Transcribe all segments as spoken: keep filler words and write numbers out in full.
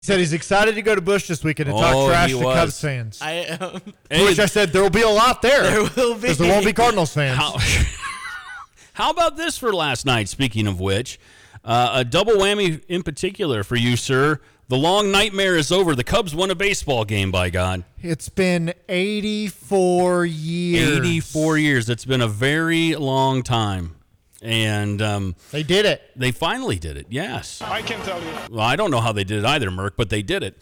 said he's excited to go to Busch this weekend and Oh, talk trash he to was. Cubs fans. I am. To which I said there will be a lot there. There will be. Because there won't be Cardinals fans. How, how about this for last night, speaking of which? Uh, a double whammy in particular for you, sir. The long nightmare is over. The Cubs won a baseball game, by God. It's been eighty-four years. eighty-four years. It's been a very long time. And um, They did it. they finally did it, yes. I can tell you. Well, I don't know how they did it either, Merck, but they did it.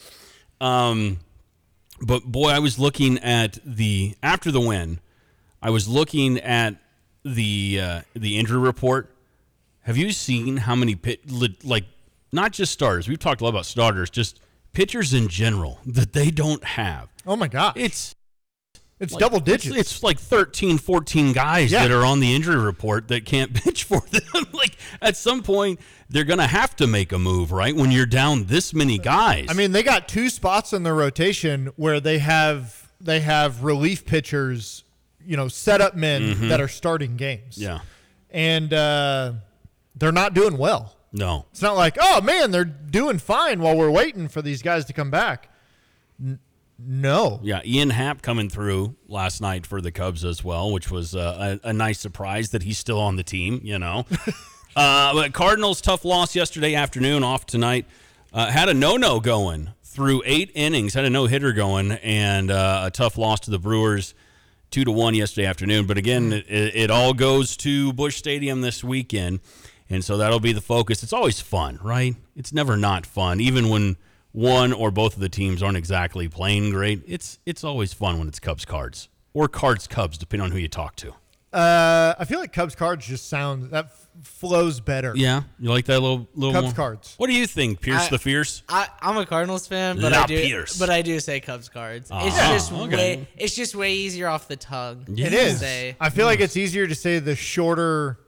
Um, but, boy, I was looking at the – after the win, I was looking at the uh, the injury report. Have you seen how many pit, like not just starters? We've talked a lot about starters, just pitchers in general that they don't have. Oh, my God. It's It's like, double digits. It's, it's like thirteen, fourteen guys Yeah. that are on the injury report that can't pitch for them. Like at some point, they're going to have to make a move, right? When you're down this many guys. I mean, they got two spots in their rotation where they have they have relief pitchers, you know, setup men Mm-hmm. that are starting games. yeah, And uh, they're not doing well. no. It's not like, oh, man, they're doing fine while we're waiting for these guys to come back. N- no. Yeah, Ian Happ coming through last night for the Cubs as well, which was uh, a, a nice surprise that he's still on the team, you know. uh, but Cardinals, tough loss yesterday afternoon, off tonight. Uh, had a no-no going through eight innings, had a no-hitter going, and uh, a tough loss to the Brewers, two to one yesterday afternoon. But again, it, it all goes to Busch Stadium this weekend, and so that'll be the focus. It's always fun, right? It's never not fun, even when one or both of the teams aren't exactly playing great. It's it's always fun when it's Cubs Cards or Cards Cubs, depending on who you talk to. Uh, I feel like Cubs Cards just sound, that f- flows better. Yeah, you like that little little Cubs more? Cards. What do you think, Pierce I- the Fierce? I, I'm a Cardinals fan, but La I do. Pierce. But I do say Cubs cards. Ah, it's just okay. way. It's just way easier off the tongue. Yeah. It to is. say. I feel like it's easier to say the shorter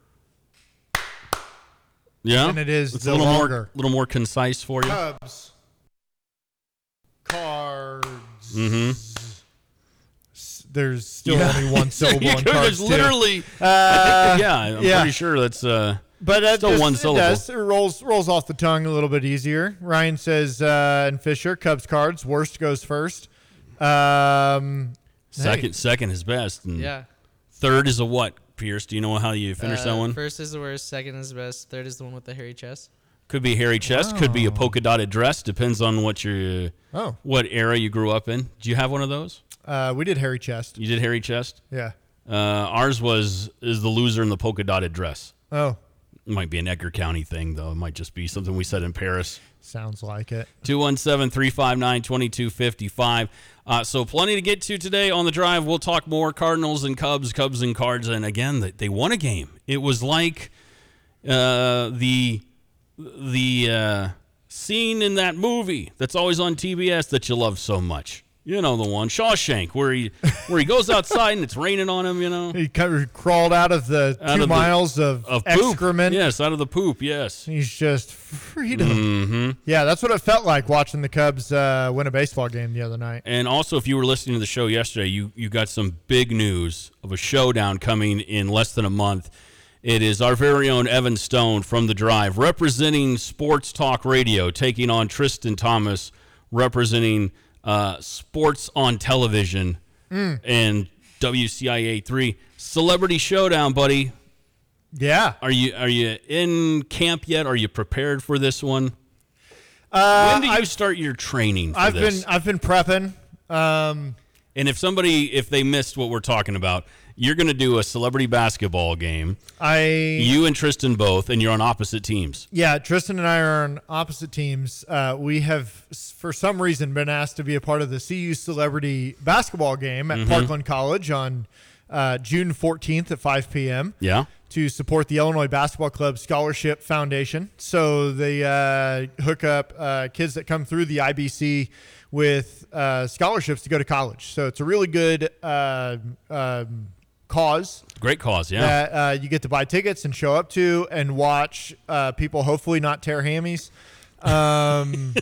Yeah, than it is it's the a little longer. more little more concise for you. Cubs Cards. Mm-hmm. S- There's still Yeah. only one syllable in There's cards. too. literally, Uh, I think, yeah, I'm yeah. pretty sure that's uh, But uh, still just- one it syllable. does. It rolls rolls off the tongue a little bit easier. Ryan says, uh, and Fisher, Cubs Cards. Worst goes first. Um, second. hey, Second is best, and Yeah. third is a what? Pierce, do you know how you finish Uh, that one? First is the worst. Second is the best. Third is the one with the hairy chest. Could be hairy chest. Could be a polka dotted dress. Depends on what your Oh, what era you grew up in. Do you have one of those? uh, we did hairy chest. You did hairy chest. Yeah. Uh, ours was is the loser in the polka dotted dress. Oh, It might be an Edgar County thing though. It might just be something we said in Paris. sounds like it. two one seven, three five nine, two two five five. Uh, so plenty to get to today on the drive. We'll talk more Cardinals and Cubs, Cubs and Cards. And again, they, they won a game. It was like uh, the the uh, scene in that movie that's always on T B S that you love so much. You know the one, Shawshank, where he where he goes outside and it's raining on him, you know. He kind of crawled out of the Out two of the- miles of, Of poop. excrement. Yes, out of the poop, yes. He's just freedom. Mm-hmm. Yeah, that's what it felt like watching the Cubs uh, win a baseball game the other night. And also, if you were listening to the show yesterday, you, you got some big news of a showdown coming in less than a month. It is our very own Evan Stone from The Drive, representing Sports Talk Radio, taking on Tristan Thomas, representing uh, Sports on Television Mm. and W C I A three. Celebrity Showdown, buddy. Yeah. Are you are you in camp yet? Are you prepared for this one? Uh, When do you I've, start your training for I've this? been I've been prepping. Um, And if somebody, if they missed what we're talking about, you're going to do a celebrity basketball game. I You and Tristan both, and you're on opposite teams. yeah, Tristan and I are on opposite teams. Uh, we have, s- for some reason, been asked to be a part of the C U Celebrity Basketball game at Parkland College on uh, June fourteenth at five p.m. Yeah? to support the Illinois Basketball Club Scholarship Foundation. So they uh, hook up uh, kids that come through the I B C with uh, scholarships to go to college. So it's a really good uh, um, cause Great cause, yeah. that uh, you get to buy tickets and show up to and watch uh, people hopefully not tear hammies. Um,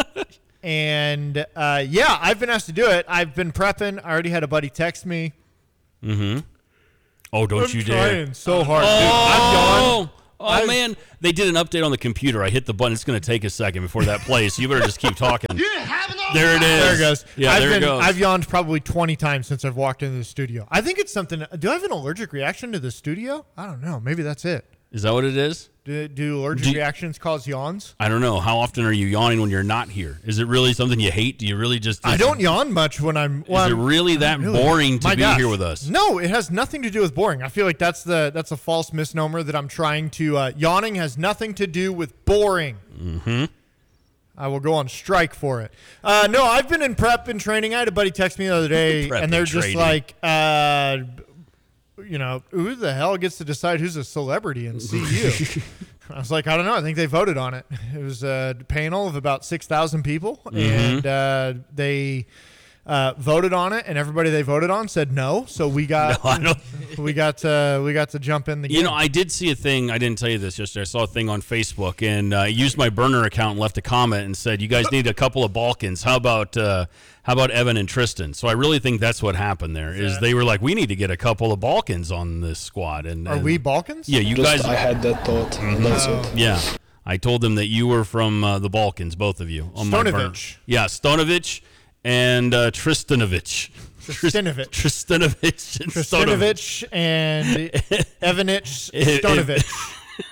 and uh, yeah, I've been asked to do it. I've been prepping. I already had a buddy text me. Mm-hmm. Oh, don't I'm you dare. trying so hard. Oh, Dude, I've yawned. Oh, I've- man. They did an update on the computer. I hit the button. It's going to take a second before that plays, so you better just keep talking. There it is. There it goes. Yeah, I've there been, it goes. I've yawned probably twenty times since I've walked into the studio. I think it's something. Do I have an allergic reaction to the studio? I don't know. Maybe that's it. Is that what it is? Do, do allergic Do- reactions cause yawns? I don't know. How often are you yawning when you're not here? Is it really something you hate? Do you really just... I don't yawn much when I'm. Is Well, it I'm- really that Really? boring to My be gosh. here with us? No, it has nothing to do with boring. I feel like that's the that's a false misnomer that I'm trying to. Uh, yawning has nothing to do with boring. Mm-hmm. I will go on strike for it. Uh, no, I've been in prep and training. I had a buddy text me the other day, Prep and they're and just training. like, uh, you know, who the hell gets to decide who's a celebrity in C U? I was like, I don't know. I think they voted on it. It was a panel of about six thousand people, Mm-hmm. and uh, they uh, voted on it, and everybody they voted on said no. So we got No, I don't. we got to, we got to jump in the game. You know, I did see a thing. I didn't tell you this yesterday. I saw a thing on Facebook and uh, used my burner account and left a comment and said, "You guys need a couple of Balkans. How about uh, how about Evan and Tristan?" So I really think that's what happened there. Is they were like, "We need to get a couple of Balkans on this squad." And Are and- we Balkans? Yeah, you Just guys. I had that thought. and That's it. Yeah. I told them that you were from uh, the Balkans, both of you. On my burner. Stonovich. Yeah, Stonovich and uh, Tristanovich. Tristanovich. Tristanovich and Stonovich. Tristanovich and Evanich Stonovich.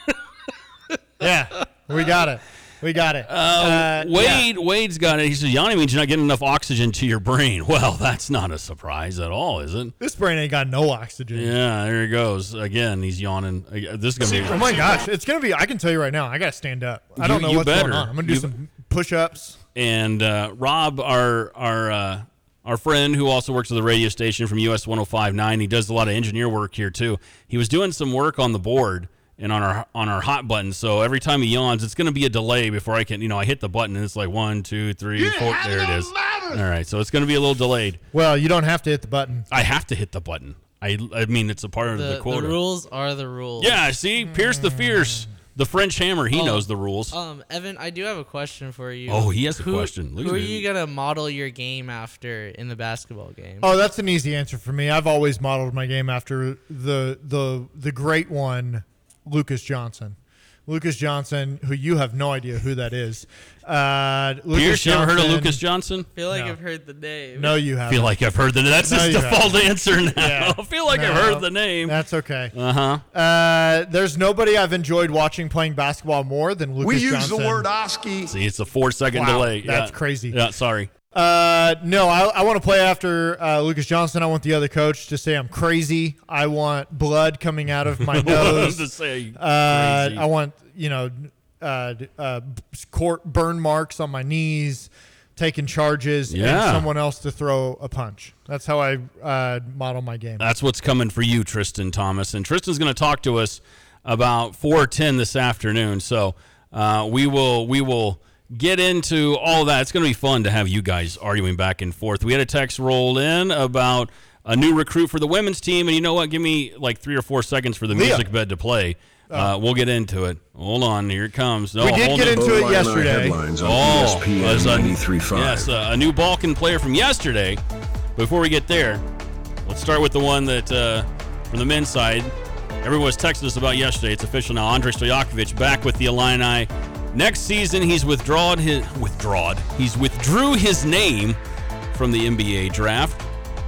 Yeah, we got it. We got it. Uh, yeah. Wade, Wade's got it. He says, Yanni means you're not getting enough oxygen to your brain. Well, that's not a surprise at all, is it? This brain ain't got no oxygen. Yeah, there he goes. Again, he's yawning. Uh, This is going to be... Oh my gosh, it's gonna be. I can tell you right now. I gotta stand up. I don't You- know you what's better. going on. I'm gonna do You- some push-ups. And uh, Rob, our our uh, our friend who also works at the radio station from U S one oh five point nine, he does a lot of engineer work here too. He was doing some work on the board and on our on our hot button. So every time he yawns, it's going to be a delay before I can, you know, I hit the button and it's like one, two, three, four. There it is. All right, so it's going to be a little delayed. Well, you don't have to hit the button. I have to hit the button. I I mean, it's a part of the, The, the quota. rules are the rules. Yeah, see, Pierce the Fierce, the French Hammer. He Oh. knows the rules. Um, Evan, I do have a question for you. Oh, he has a Who- question. Look who at are him. you gonna model your game after in the basketball game? Oh, that's an easy answer for me. I've always modeled my game after the the the great one, Lucas Johnson. Lucas Johnson, who you have no idea who that is. Uh, Lucas Pierce, you ever heard of Johnson- Lucas Johnson? I feel like No. I've heard the name. No, you I haven't. feel like I've heard the That's No, his you default haven't. answer now. Yeah. I feel like I've No. heard the name. That's okay. Uh huh. Uh, there's nobody I've enjoyed watching playing basketball more than Lucas We use Johnson. the word oski. See, it's a four second Wow, delay. that's Yeah. crazy. Yeah, sorry. Uh, no, I, I want to play after uh, Lucas Johnson. I want the other coach to say I'm crazy. I want blood coming out of my to nose. say Uh, crazy. I want, you know, uh, uh, court burn marks on my knees, taking charges, Yeah. and someone else to throw a punch. That's how I uh, model my game. That's what's coming for you, Tristan Thomas. And Tristan's going to talk to us about four ten this afternoon. So uh, we will we will get into all that. It's going to be fun to have you guys arguing back and forth. We had a text roll in about a new recruit for the women's team, and you know what? Give me like three or four seconds for the Leah. music bed to play. Uh, we'll get into it. Hold on, here it comes. No, We did hold get on. into it Illini yesterday. Headlines on Oh, E S P N was a- ninety-three point five. Yes, uh, a new Balkan player from yesterday. Before we get there, let's start with the one that uh, from the men's side. Everyone was texting us about yesterday. It's official now. Andrei Stojakovic back with the Illini. Next season, he's withdrawn his withdrawn. He's withdrew his name from the N B A draft.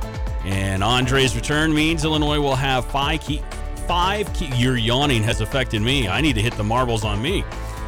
And Andre's return means Illinois will have five key. Five key. Your yawning has affected me. I need to hit the marbles on me.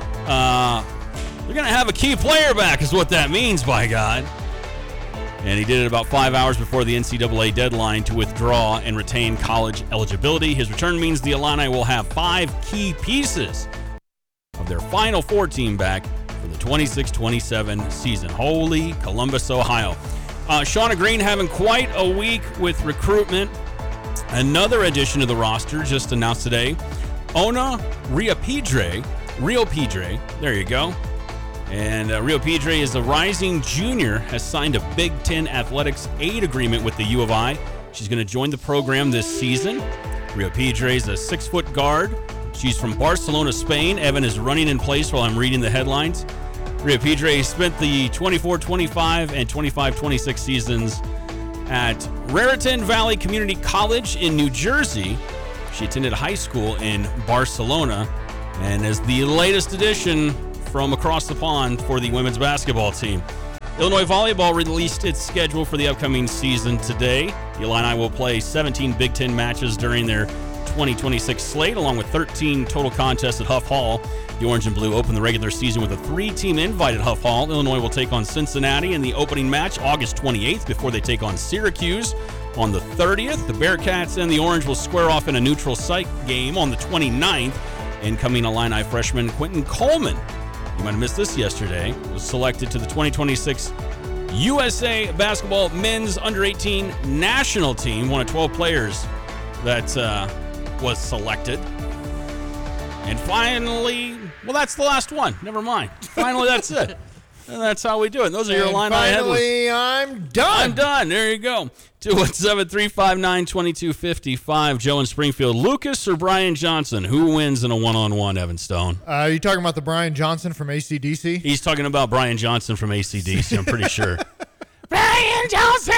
Uh, they're going to have a key player back, is what that means, by God. And he did it about five hours before the N C double A deadline to withdraw and retain college eligibility. His return means the Illini will have five key pieces of their Final Four team back for the twenty-six twenty-seven season. Holy Columbus, Ohio. Uh, Shauna Green having quite a week with recruitment. Another addition to the roster just announced today. Ona Riopedre. Riopedre. There you go. And uh, Riopedre is a rising junior, has signed a Big Ten Athletics aid agreement with the U of I. She's going to join the program this season. Riopedre is a six-foot guard. She's from Barcelona, Spain. Evan is running in place while I'm reading the headlines. Riopedre spent the twenty-four twenty-five and twenty-five twenty-six seasons at Raritan Valley Community College in New Jersey. She attended high school in Barcelona. and is the latest addition from across the pond for the women's basketball team. Illinois Volleyball released its schedule for the upcoming season today. The Illini will play seventeen Big Ten matches during their twenty twenty-six slate, along with thirteen total contests at Huff Hall. The Orange and Blue open the regular season with a three-team invite at Huff Hall. Illinois will take on Cincinnati in the opening match August twenty-eighth before they take on Syracuse on the thirtieth. The Bearcats and the Orange will square off in a neutral site game on the twenty-ninth. Incoming Illini freshman Quentin Coleman, you might have missed this yesterday, was selected to the twenty twenty-six U S A Basketball Men's Under eighteen National Team, one of twelve players that uh, was selected. And finally, well, that's the last one. Never mind. Finally, that's it. And that's how we do it. And those are your And Illini headlines. finally, I'm done. I'm done. There you go. two one seven, three five nine, two two five five. Joe in Springfield. Lucas or Brian Johnson? Who wins in a one-on-one, Evan Stone? Uh, are you talking about the Brian Johnson from A C D C? He's talking about Brian Johnson from A C D C, I'm pretty sure. Brian Johnson!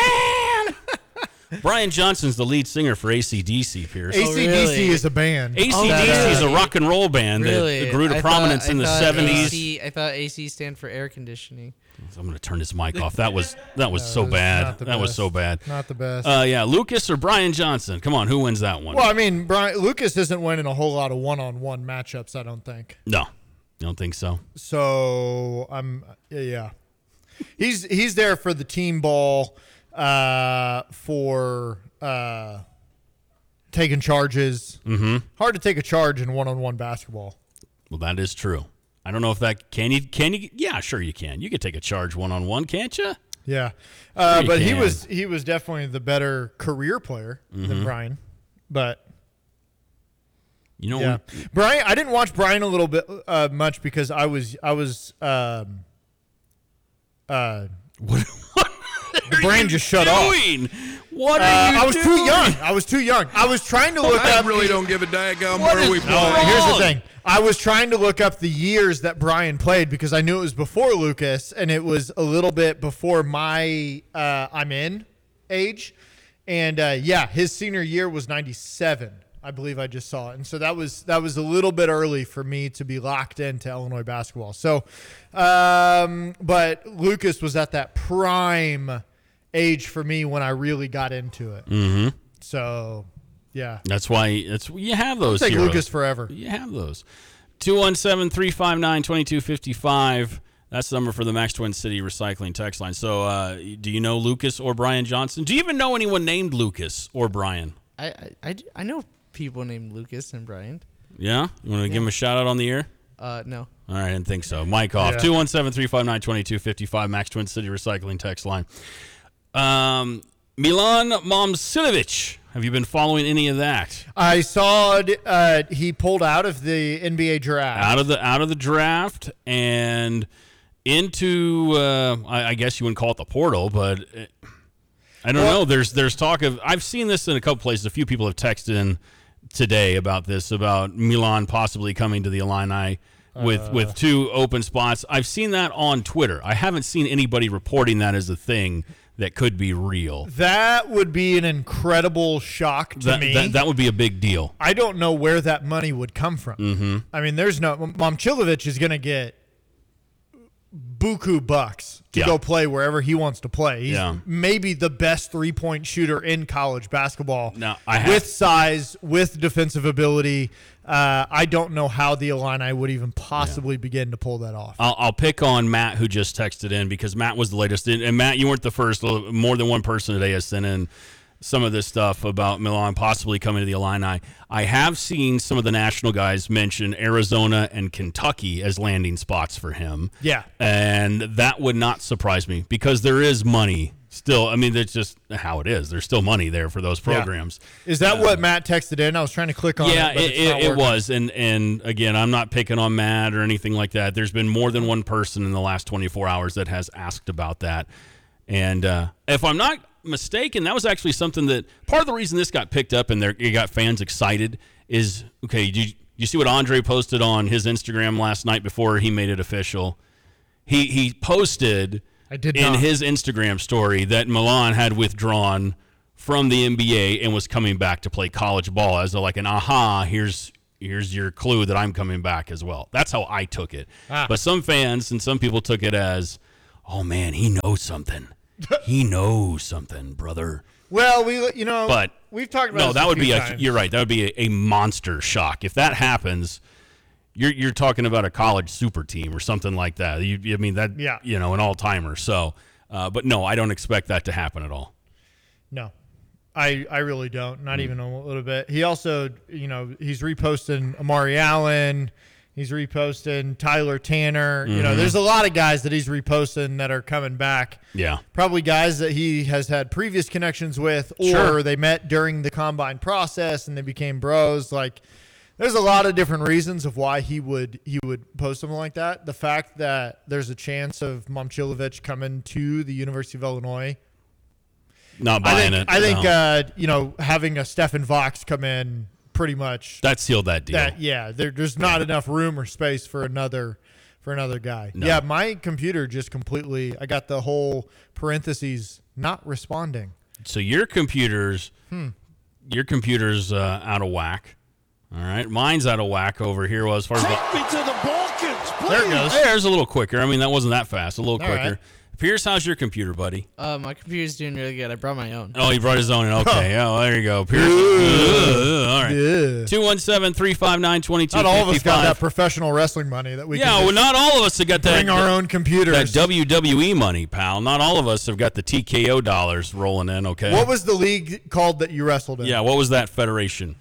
Brian Johnson's the lead singer for A C D C, Pierce. A C D C really? is a band. A C D C Oh, is a really? rock and roll band Really? that grew to I prominence thought- in I the thought seventies. A C, I thought A C stand for air conditioning. I'm going to turn this mic off. That was that was Uh, so that's bad. not the That was best. so bad. Not the best. Uh, yeah, Lucas or Brian Johnson? Come on, who wins that one? well, I mean, Brian Lucas isn't winning a whole lot of one-on-one matchups, I don't think. No, I don't think so. So I'm yeah. He's he's there for the team ball, uh, for uh, taking charges. Mm-hmm. Hard to take a charge in one-on-one basketball. Well, that is true. I don't know if that can you can you yeah sure you can you could take a charge one on one, can't you? Yeah, uh, you but he can. was he was definitely the better career player Mm-hmm. than Brian. But You know, yeah, Brian. I didn't watch Brian a little bit uh, much because I was I was um, uh, what, what the brain just shut off. doing? What Uh, are you I was doing? too young. I was too young. I was trying to look I up. really don't give a daggum What where is we wrong? play. Oh, here's the wrong. thing. I was trying to look up the years that Brian played because I knew it was before Lucas and it was a little bit before my uh, I'm in age. And uh, yeah, his senior year was ninety-seven. I believe I just saw it. And so that was that was a little bit early for me to be locked into Illinois basketball. So, um, but Lucas was at that prime age for me when I really got into it. Mm-hmm. So, yeah. That's why that's you have those. Take heroes. Lucas forever. You have those. two one seven, three five nine, two two five five. That's the number for the Max Twin City Recycling text line. So, uh, do you know Lucas or Brian Johnson? Do you even know anyone named Lucas or Brian? I, I, I, I know people named Lucas and Brian. Yeah? You want to give him a shout out on the air? Uh, no. All right, I didn't think so. Mike off. Yeah. two one seven, three five nine, two two five five, Max Twin City Recycling text line. Um, Milan Momcilovic. Have you been following any of that? I saw uh, he pulled out of the N B A draft. Out of the out of the draft and into uh, I, I guess you wouldn't call it the portal, but it, I don't Well- know. There's there's talk of I've seen this in a couple places. A few people have texted in today about this, about Milan possibly coming to the Illini with Uh. with two open spots. I've seen that on Twitter. I haven't seen anybody reporting that as a thing that could be real. That would be an incredible shock to That, me. that that would be a big deal. I don't know where that money would come from. Mm-hmm. I mean, there's no Momcilovic is going to get buku bucks to Yeah. go play wherever he wants to play. He's Yeah. maybe the best three point shooter in college basketball. Now, I have- with size, with defensive ability. Uh, I don't know how the Illini would even possibly begin to pull that off. I'll, I'll pick on Matt, who just texted in, because Matt was the latest. And Matt, you weren't the first. More than one person today has sent in some of this stuff about Milan possibly coming to the Illini. I have seen some of the national guys mention Arizona and Kentucky as landing spots for him. Yeah. And that would not surprise me because there is money still. I mean, that's just how it is. There's still money there for those programs. Is that what Matt texted in? I was trying to click on Yeah, it. but it, it's it, not it working. was, and and again, I'm not picking on Matt or anything like that. There's been more than one person in the last twenty-four hours that has asked about that, and uh, if I'm not mistaken, that was actually something that part of the reason this got picked up and there it got fans excited is okay. Did you, you see what Andre posted on his Instagram last night before he made it official? He he posted. I did in not. his Instagram story that Milan had withdrawn from the N B A and was coming back to play college ball as a, like an aha, here's here's your clue that I'm coming back as well. That's how I took it. Ah. But some fans and some people took it as, oh man, he knows something. He knows something, brother. Well, we you know, But we've talked about no, this that a would few be a. times. You're right. That would be a, a monster shock if that happens. You're you're talking about a college super team or something like that. You, I mean that. Yeah. You know, an all timer. So, uh, but no, I don't expect that to happen at all. No, I I really don't. Mm. Not even a little bit. He also, you know, he's reposting Amari Allen. He's reposting Tyler Tanner. You Mm-hmm. know, there's a lot of guys that he's reposting that are coming back. Yeah. Probably guys that he has had previous connections with, or Sure. they met during the combine process and they became bros. Like, there's a lot of different reasons of why he would he would post something like that. The fact that there's a chance of Momcilovic coming to the University of Illinois. Not I buying think, it. I think no. uh, you know, having a Stephen Vox come in pretty much that sealed that deal. that yeah, there, there's not enough room or space for another for another guy. No. Yeah, my computer just completely I got the whole parentheses not responding. So your computer's Hmm. your computer's uh, out of whack. All right, mine's out of whack over here. Well, as far as the, me to the Balkans, please. There it goes. there's a little quicker. I mean, that wasn't that fast. A little All quicker. right. Pierce, how's your computer, buddy? Uh, my computer's doing really good. I brought my own. Oh, he brought his own in. Okay. Oh, there you go. Pierce. Ugh, all right. Yeah. two one seven, three five nine, two two Not all of us five got that five. professional wrestling money that we Yeah, can well, just not all of us have got that, bring our own that computers. W W E money, pal. Not all of us have got the T K O dollars rolling in, okay? What was the league called that you wrestled in? Yeah, what was that federation?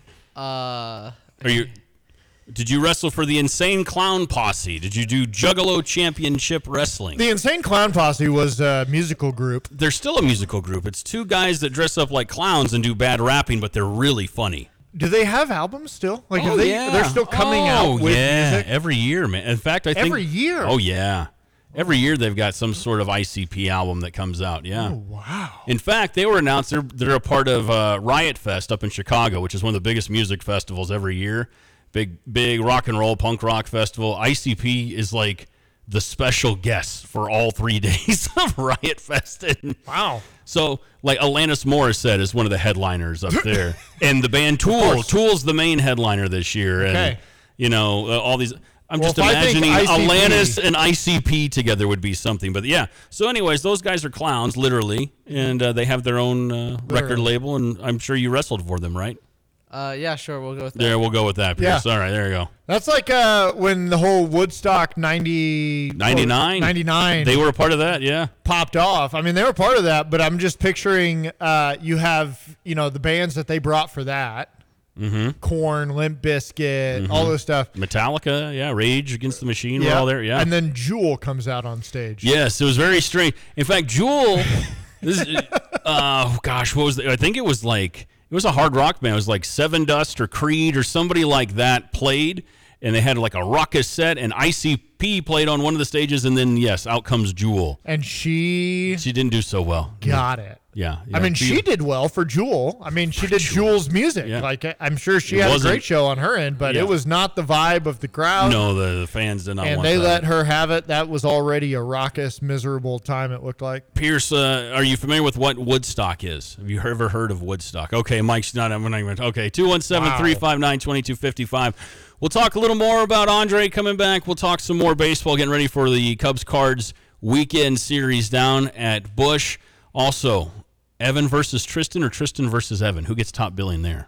Uh, Are you? Did you wrestle for the Insane Clown Posse? Did you do Juggalo Championship Wrestling? The Insane Clown Posse was a musical group. They're still a musical group. It's two guys that dress up like clowns and do bad rapping, but they're really funny. Do they have albums still? Like, oh, are they, yeah. they're still coming oh, out with yeah. music? Every year, man. In fact, I think Every year? Oh yeah, every year they've got some sort of I C P album that comes out. Yeah. Oh, wow. In fact, they were announced. They're they're a part of uh, Riot Fest up in Chicago, which is one of the biggest music festivals every year. Big big rock and roll punk rock festival. I C P is like the special guest for all three days of Riot Fest. And Wow. so, like Alanis Morissette is one of the headliners up there, and the band Tool. Tool's the main headliner this year, and Okay. you know uh, all these. I'm Well, just if I think imagining I C P Alanis and I C P together would be something. But yeah. So, anyways, those guys are clowns, literally, and uh, they have their own uh, record Literally. label, and I'm sure you wrestled for them, right? uh, yeah, sure, we'll go with that. There, we'll go with that, Pierce. Yeah. All right, there you go. That's like uh, when the whole Woodstock ninety, ninety-nine ninety-nine They were a part of that, yeah. popped off. I mean, they were part of that, but I'm just picturing uh, you have, you know, the bands that they brought for that. Mm-hmm. Korn, Limp Bizkit, all this stuff. Metallica, yeah. Rage Against the Machine were all there, yeah. And then Jewel comes out on stage. Yes, it was very strange. In fact, Jewel, this is, uh, gosh, what was the, I think it was like, it was a hard rock band. It was like Seven Dust or Creed or somebody like that played, and they had like a ruckus set, and I C P played on one of the stages, and then, yes, out comes Jewel. And she She didn't do so well. got it. Yeah. yeah. I mean, she did well for Jewel. I mean, she did Jewel's music. Yeah. Like, I- I'm sure she It had a wasn't- great show on her end, but Yeah. it was not the vibe of the crowd. No, the, the fans did not and want they that. let her have it. That was already a raucous, miserable time, it looked like. Pierce, uh, are you familiar with what Woodstock is? Have you ever heard of Woodstock? Okay, Mike's not. I'm not even. Okay, two one seven, three five nine, two two five five. We'll talk a little more about Andre coming back. We'll talk some more baseball, getting ready for the Cubs Cards weekend series down at Busch. Also, Evan versus Tristan or Tristan versus Evan? Who gets top billing there?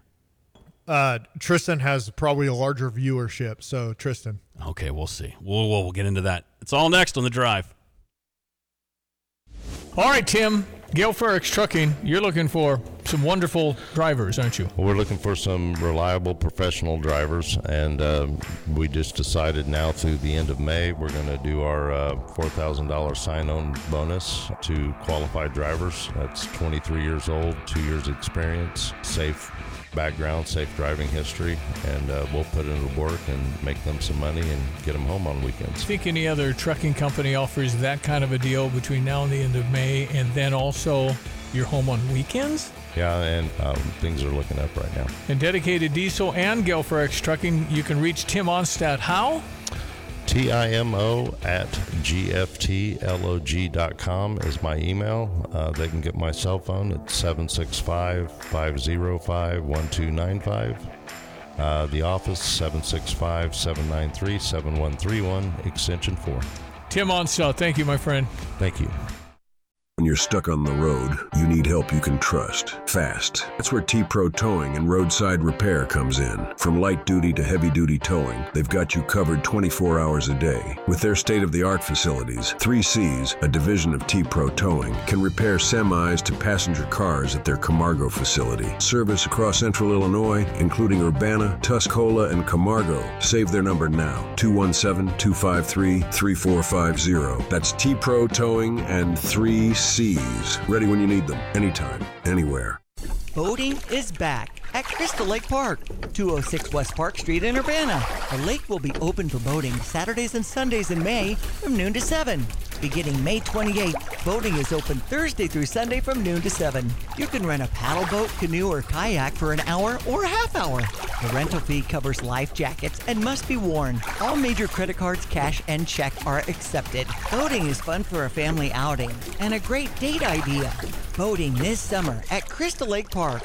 Uh, Tristan has probably a larger viewership, so Tristan. Okay, we'll see. We'll, we'll, we'll get into that. It's all next on The Drive. All right, Tim, Gale Ferrex Trucking, you're looking for some wonderful drivers, aren't you? We're looking for some reliable professional drivers, and um, we just decided now through the end of May we're going to do our uh, four thousand dollars sign-on bonus to qualified drivers. That's twenty-three years old, two years experience, safe background, safe driving history, and uh, we'll put in the work and make them some money and get them home on weekends. Think any other trucking company offers that kind of a deal between now and the end of May, and then also you're home on weekends? Yeah, and um, things are looking up right now. And Dedicated Diesel and Gale Ferrex Trucking, you can reach Tim Onstadt how? T I M O at G F T L O G dot com is my email. Uh, they can get my cell phone at seven six five, five zero five, one two nine five. Uh, the office, seven six five, seven nine three, seven one three one, extension four. Tim Onsell, thank you, my friend. Thank you. When you're stuck on the road, you need help you can trust. Fast. That's where T-Pro Towing and Roadside Repair comes in. From light duty to heavy duty towing, they've got you covered twenty-four hours a day. With their state-of-the-art facilities, three C's, a division of T-Pro Towing, can repair semis to passenger cars at their Camargo facility. Service across central Illinois, including Urbana, Tuscola, and Camargo. Save their number now, two one seven, two five three, three four five zero. That's T-Pro Towing and three C's. Ready when you need them, anytime, anywhere. Boating is back at Crystal Lake Park, two oh six West Park Street in Urbana. The lake will be open for boating Saturdays and Sundays in May from noon to seven. Beginning May twenty-eighth, boating is open Thursday through Sunday from noon to seven. You can rent a paddle boat, canoe, or kayak for an hour or a half hour. The rental fee covers life jackets and must be worn. All major credit cards, cash, and check are accepted. Boating is fun for a family outing and a great date idea. Boating this summer at Crystal Lake Park.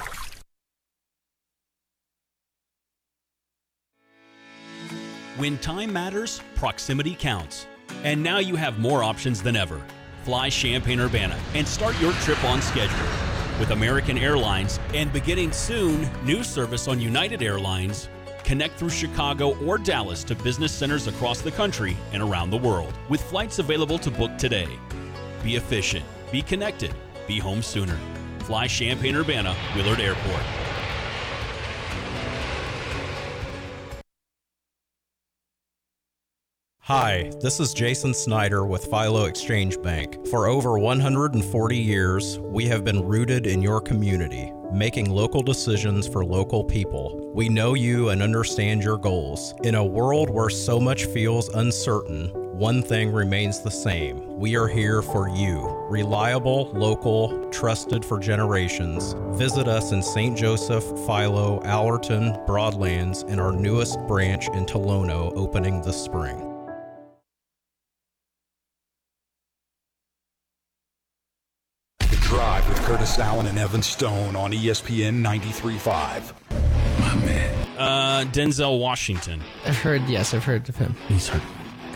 When time matters, proximity counts. And now you have more options than ever. Fly Champaign-Urbana and start your trip on schedule. With American Airlines and beginning soon, new service on United Airlines, connect through Chicago or Dallas to business centers across the country and around the world. With flights available to book today. Be efficient, be connected, be home sooner. Fly Champaign-Urbana, Willard Airport. Hi, this is Jason Snyder with Philo Exchange Bank. For over one hundred forty years, we have been rooted in your community, making local decisions for local people. We know you and understand your goals. In a world where so much feels uncertain, one thing remains the same. We are here for you. Reliable, local, trusted for generations. Visit us in Saint Joseph, Philo, Allerton, Broadlands, and our newest branch in Tolono opening this spring. Drive with Curtis Allen and Evan Stone on E S P N ninety-three point five. My man. Uh, Denzel Washington. I've heard, yes, I've heard of him. He's heard.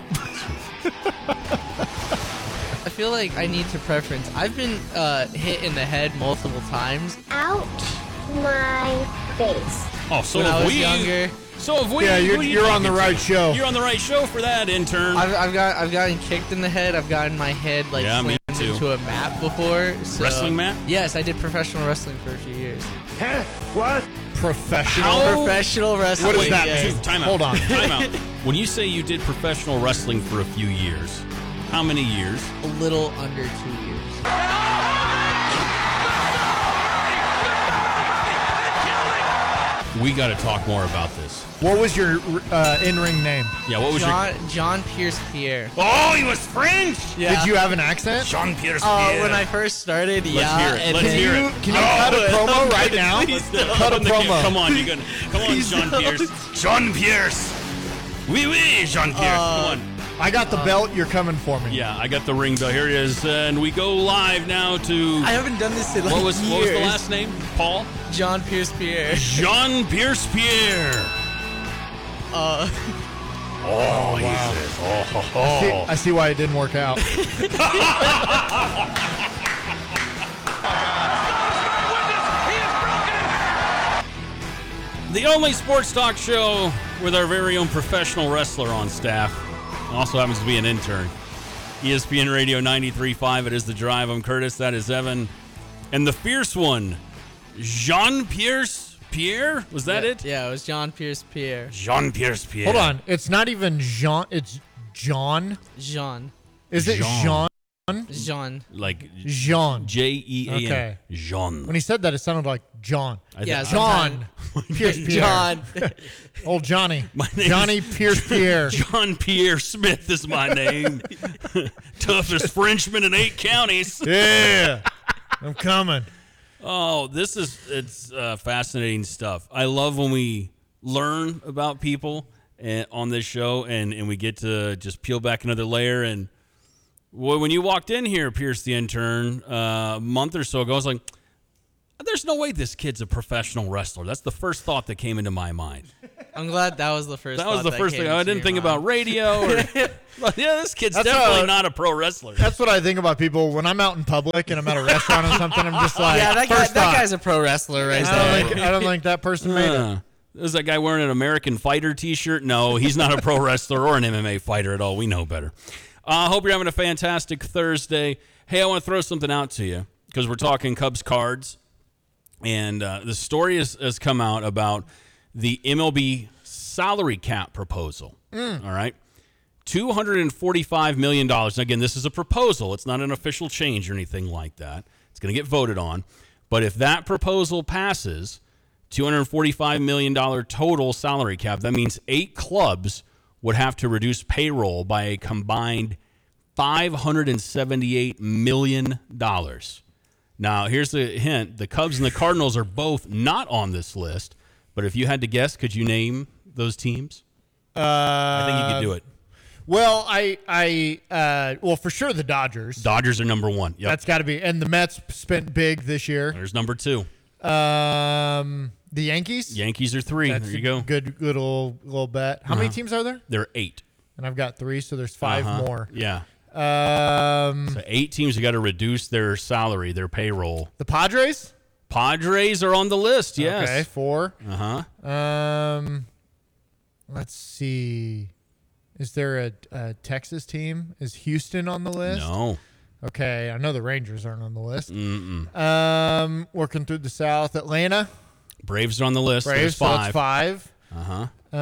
I feel like I need to preference. I've been uh, hit in the head multiple times. Ouch, my face. Oh, so when have I was we. younger. So have we. Yeah, you're, Who are you you're on the talking right to? show. You're on the right show for that, intern. I've, I've got I've gotten kicked in the head. I've gotten my head like Yeah, me slammed too. into a mat before. So, Wrestling mat? Yes, I did professional wrestling for a few years. Huh? What? Professional. How? Professional wrestling. What does that yes. mean? Time out. Hold on. Time out. When you say you did professional wrestling for a few years, how many years? A little under two years. We got to talk more about this. What was your uh, in-ring name? Yeah, what was John John Pierce Pierre. your? Oh, he was French. Yeah. Did you have an accent? Jean Pierre. Uh, when I first started, Let's yeah. hear it. and Let's then- hear you, it. Can you cut a promo right now? Please don't. Cut a On the camera. promo. Come on, you gonna come on, Please Jean don't. Pierce. Jean Pierce. Oui, oui, Jean Pierre. Uh, come on. I got the belt. You're coming for me. Yeah, I got the ring bell. Here it is, and we go live now to. I haven't done this in like what was years. what was the last name? Paul. John Pierce Pierre. Jean Pierce Pierre. Uh, Oh, he says, oh, ho, ho. I see, I see why it didn't work out. The only sports talk show with our very own professional wrestler on staff. Also happens to be an intern. E S P N Radio ninety-three point five. It is The Drive. I'm Curtis. That is Evan. And the fierce one, Jean Pierce Pierre? Was that yeah, it? Yeah, it was John Pierce Pierre. Jean Pierce Pierre. Hold on. It's not even Jean. It's John. Jean. Is it Jean. Jean? Jean. Like Jean. J E A N. Okay. Jean. When he said that, it sounded like John. I Yeah, think- John. Pierce Pierre. John. Old Johnny. My name Johnny is- Pierce Pierre. John Pierre Smith is my name. Toughest Frenchman in eight counties. Yeah. I'm coming. Oh, this is it's uh, fascinating stuff. I love when we learn about people and, on this show, and, and we get to just peel back another layer. And well, when you walked in here, Pierce the intern, uh, a month or so ago, I was like, there there's no way this kid's a professional wrestler. That's the first thought that came into my mind. I'm glad that was the first. That thought was the that first came thing. I into didn't your think mind. about radio. Or, yeah, this kid's That's definitely what- not a pro wrestler. That's what I think about people when I'm out in public and I'm at a restaurant or something. I'm just like, yeah, that, guy, first that thought, guy's a pro wrestler right I don't there. think I don't think that person made it. Uh, is that guy wearing an American Fighter T-shirt? No, he's not a pro wrestler or an M M A fighter at all. We know better. I uh, hope you're having a fantastic Thursday. Hey, I want to throw something out to you because we're talking Cubs cards. And uh, the story has, has come out about the M L B salary cap proposal. Mm. All right. two hundred forty-five million dollars. Again, this is a proposal. It's not an official change or anything like that. It's going to get voted on. But if that proposal passes, two hundred forty-five million dollars total salary cap, that means eight clubs would have to reduce payroll by a combined five hundred seventy-eight million dollars. Now, here's the hint. The Cubs and the Cardinals are both not on this list. But if you had to guess, could you name those teams? Uh, I think you could do it. Well, I, I, uh, well, for sure the Dodgers. Dodgers are number one. Yep. That's got to be, and the Mets spent big this year. There's number two. Um, the Yankees. Yankees are three. That's there you a go. Good little little bet. How Uh-huh. many teams are there? There are eight. And I've got three, so there's five Uh-huh. more. Yeah. Um, So eight teams have got to reduce their salary, their payroll. the Padres. Padres are on the list. Yes. Okay, four. Uh huh. Um, let's see. Is there a, a Texas team? Is Houston on the list? No. Okay, I know the Rangers aren't on the list. Mm-mm. Um, working through the South, Atlanta. Braves are on the list. Braves, There's so that's five. five. Uh huh.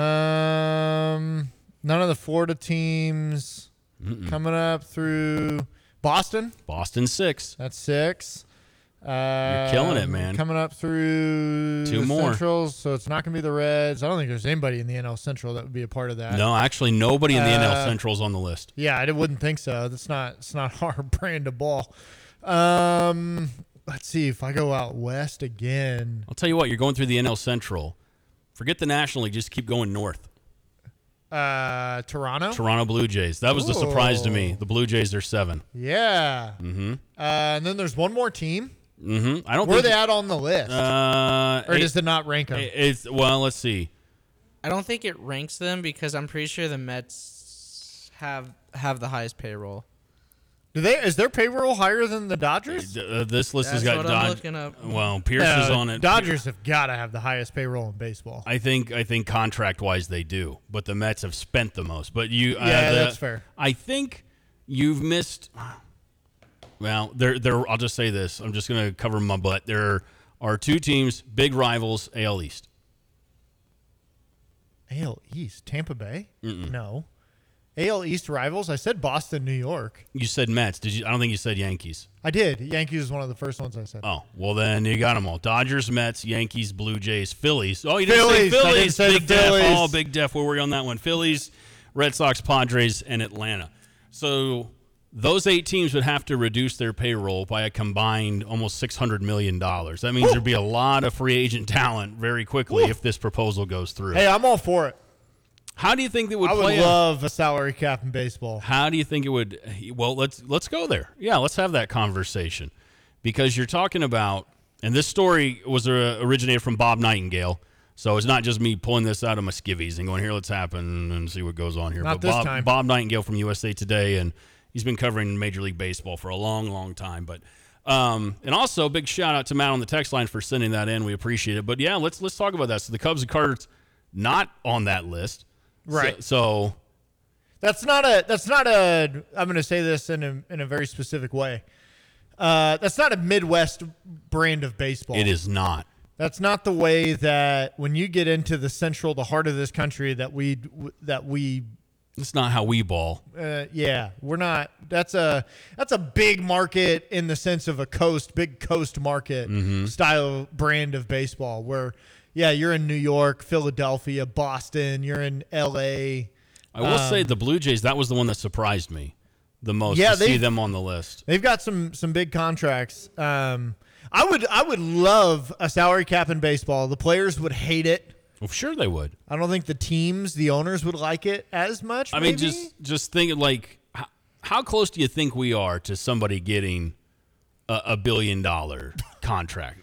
Um, none of the Florida teams Mm-mm. coming up through Boston. Boston six. That's six. Uh, killing it, man. Coming up through Two the more. Centrals, so it's not going to be the Reds. I don't think there's anybody in the N L Central that would be a part of that. No, actually, nobody in the N L Uh, Central's on the list. Yeah, I wouldn't think so. That's not. It's not our brand of ball. Um, let's see if I go out west again. I'll tell you what. You're going through the N L Central. Forget the National League. Just keep going north. Uh, Toronto. Toronto Blue Jays. That was the surprise to me. Ooh. The Blue Jays are seven. Yeah. Mm-hmm. Uh, and then there's one more team. Mm-hmm. I don't. Where are think they at on the list? Uh, or it- does it not rank them? It's well. Let's see. I don't think it ranks them because I'm pretty sure the Mets have have the highest payroll. Do they? Is their payroll higher than the Dodgers? Uh, this list has That's got what I'm Dodge. looking up. Well, Pierce No, is on it. Dodgers have got to have the highest payroll in baseball. I think. I think contract wise they do, but the Mets have spent the most. But you. Uh, Yeah, the- that's fair. I think you've missed. Well, there. There. I'll just say this. I'm just going to cover my butt. There are two teams, big rivals, A L East. A L East, Tampa Bay? Mm-mm. No. A L East rivals? I said Boston, New York. You said Mets. Did you? I don't think you said Yankees. I did. Yankees is one of the first ones I said. Oh, well then you got them all. Dodgers, Mets, Yankees, Blue Jays, Phillies. Oh, you didn't Phillies. say I Phillies. didn't say the Big Def. Phillies. Oh, Big Def. Where were you on that one? Phillies, Red Sox, Padres, and Atlanta. So those eight teams would have to reduce their payroll by a combined almost six hundred million dollars. That means Woo. there'd be a lot of free agent talent very quickly Woo. if this proposal goes through. Hey, I'm all for it. How do you think that would I would play out? love a salary cap in baseball. How do you think it would? Well, let's let's go there. Yeah, let's have that conversation because you're talking about, and this story was uh, originated from Bob Nightingale, so it's not just me pulling this out of my skivvies and going here. Let's happen and see what goes on here. Not but this Bob, time. Bob Nightingale from U S A Today, and he's been covering Major League Baseball for a long, long time. But um, and also big shout out to Matt on the text line for sending that in. We appreciate it. But yeah, let's let's talk about that. So the Cubs and Cards not on that list. Right. So, so That's not a. That's not a. I'm going to say this in a in a very specific way. Uh, that's not a Midwest brand of baseball. it is not. That's not the way that when you get into the central, the heart of this country, that we that we. It's not how we ball. Uh, yeah, we're not. That's a that's a big market in the sense of a coast, big coast market Mm-hmm. style brand of baseball. Where, yeah, you're in New York, Philadelphia, Boston. You're in L A. I will Um, say the Blue Jays, that was the one that surprised me the most Yeah, to see they've- them on the list. They've got some some big contracts. Um, I would I would love a salary cap in baseball. The players would hate it. Well, sure they would. I don't think the teams, the owners, would like it as much. I mean, maybe? just just think like, how, how close do you think we are to somebody getting a, a billion dollar contract? Uh,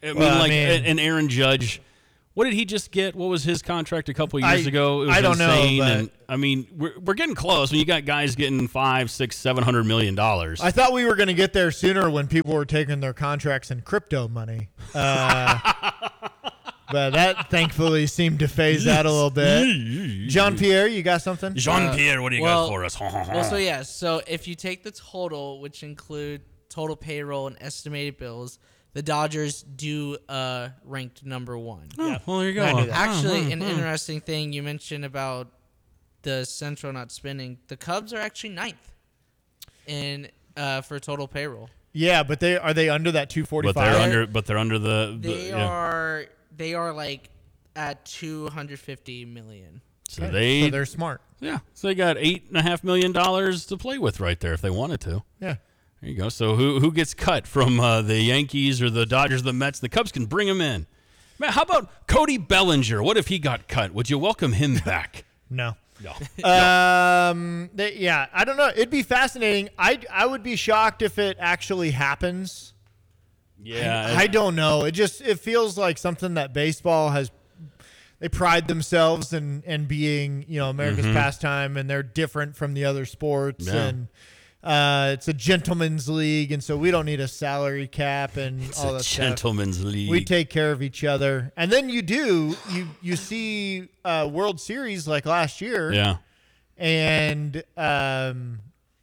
I mean, Well, I like mean- an Aaron Judge. What did he just get? What was his contract a couple of years I- ago? It was I don't know, insane. but- And I mean, we're we're getting close. When you got guys getting five, six, seven hundred million dollars. I thought we were going to get there sooner when people were taking their contracts in crypto money. Uh, but that thankfully seemed to phase out a little bit. Jean Pierre, you got something? Jean Pierre, what do you well, got for us? well, so yeah, so if you take the total, which include total payroll and estimated bills, the Dodgers do uh, ranked number one. Oh, well, there you go. I knew that. Actually, Hmm, an hmm. interesting thing you mentioned about the Central not spinning. The Cubs are actually ninth in uh, for total payroll. Yeah, but they are they under that two forty-five? But they're under. But they're under the. the They yeah. are they are like at two hundred fifty million. So Okay, they. so they're smart. yeah. So they got eight and a half million dollars to play with right there if they wanted to. Yeah. There you go. So who who gets cut from uh, the Yankees or the Dodgers, the Mets? The Cubs can bring him in. Man, how about Cody Bellinger? What if he got cut? Would you welcome him back? No. No. Um. They, yeah, I don't know. It'd be fascinating. I I would be shocked if it actually happens. Yeah. I, I don't know. It just it feels like something that baseball has. They pride themselves in in being, you know, America's Mhm. pastime, and they're different from the other sports. Yeah. And uh, it's a gentleman's league, and so we don't need a salary cap and It's all a that gentleman's stuff. league. We take care of each other, and then you do you you see uh, World Series like last year. Yeah. And um,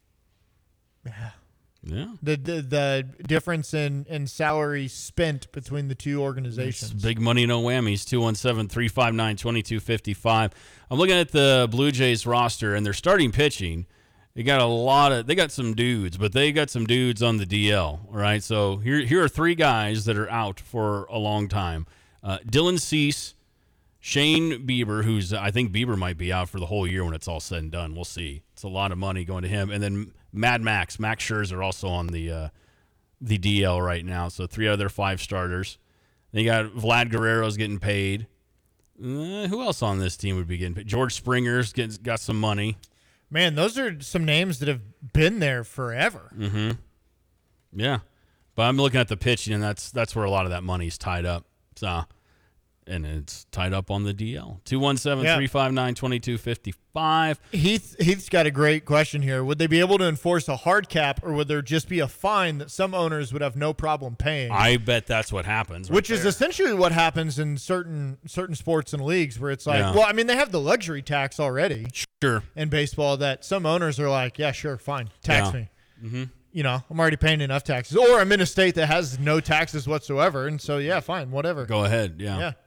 Yeah. the, the the difference in, in salary spent between the two organizations. It's big money, no whammies. two one seven, three five nine, two two five five. I'm looking at the Blue Jays roster, and they're starting pitching. They got a lot of, they got some dudes, but they got some dudes on the D L, all right? So here, here are three guys that are out for a long time. Uh, Dylan Cease, Shane Bieber, who's, I think Bieber might be out for the whole year when it's all said and done. We'll see. It's a lot of money going to him. And then Mad Max, Max Scherzer also on the uh, the D L right now. So three other five starters. Then you got Vlad Guerrero's getting paid. Uh, who else on this team would be getting paid? George Springer's getting, got some money. Man, those are some names that have been there forever. Mm-hmm. Yeah. But I'm looking at the pitching, and that's that's where a lot of that money's tied up. So, and it's tied up on the D L. two one seven, three five nine, two two five five. Heath Heath's got a great question here. Would they be able to enforce a hard cap, or would there just be a fine that some owners would have no problem paying? I bet that's what happens. right Which is there. essentially what happens in certain certain sports and leagues, where it's like, Yeah. well, I mean, they have the luxury tax already. Sure. In baseball, that some owners are like, yeah, sure, fine, tax Yeah. me. Mm-hmm. You know, I'm already paying enough taxes, or I'm in a state that has no taxes whatsoever, and so yeah, fine, whatever. Go ahead. Yeah. Yeah.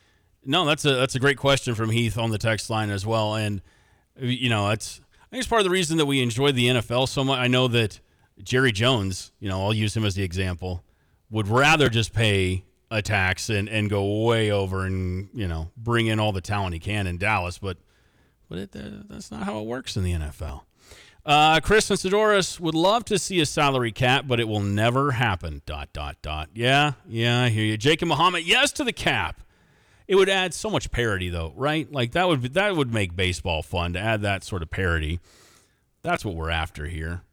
No, that's a that's a great question from Heath on the text line as well, and you know, it's I think it's part of the reason that we enjoy the N F L so much. I know that Jerry Jones, you know, I'll use him as the example, would rather just pay a tax and, and go way over and, you know, bring in all the talent he can in Dallas, but but it, uh, that's not how it works in the N F L. Uh, Chris and Sidoris would love to see a salary cap, but it will never happen. Dot dot dot. Yeah, yeah, I hear you. Jacob Muhammad, yes to the cap. It would add so much parity, though, right? Like that would be, that would make baseball fun to add that sort of parity. That's what we're after here.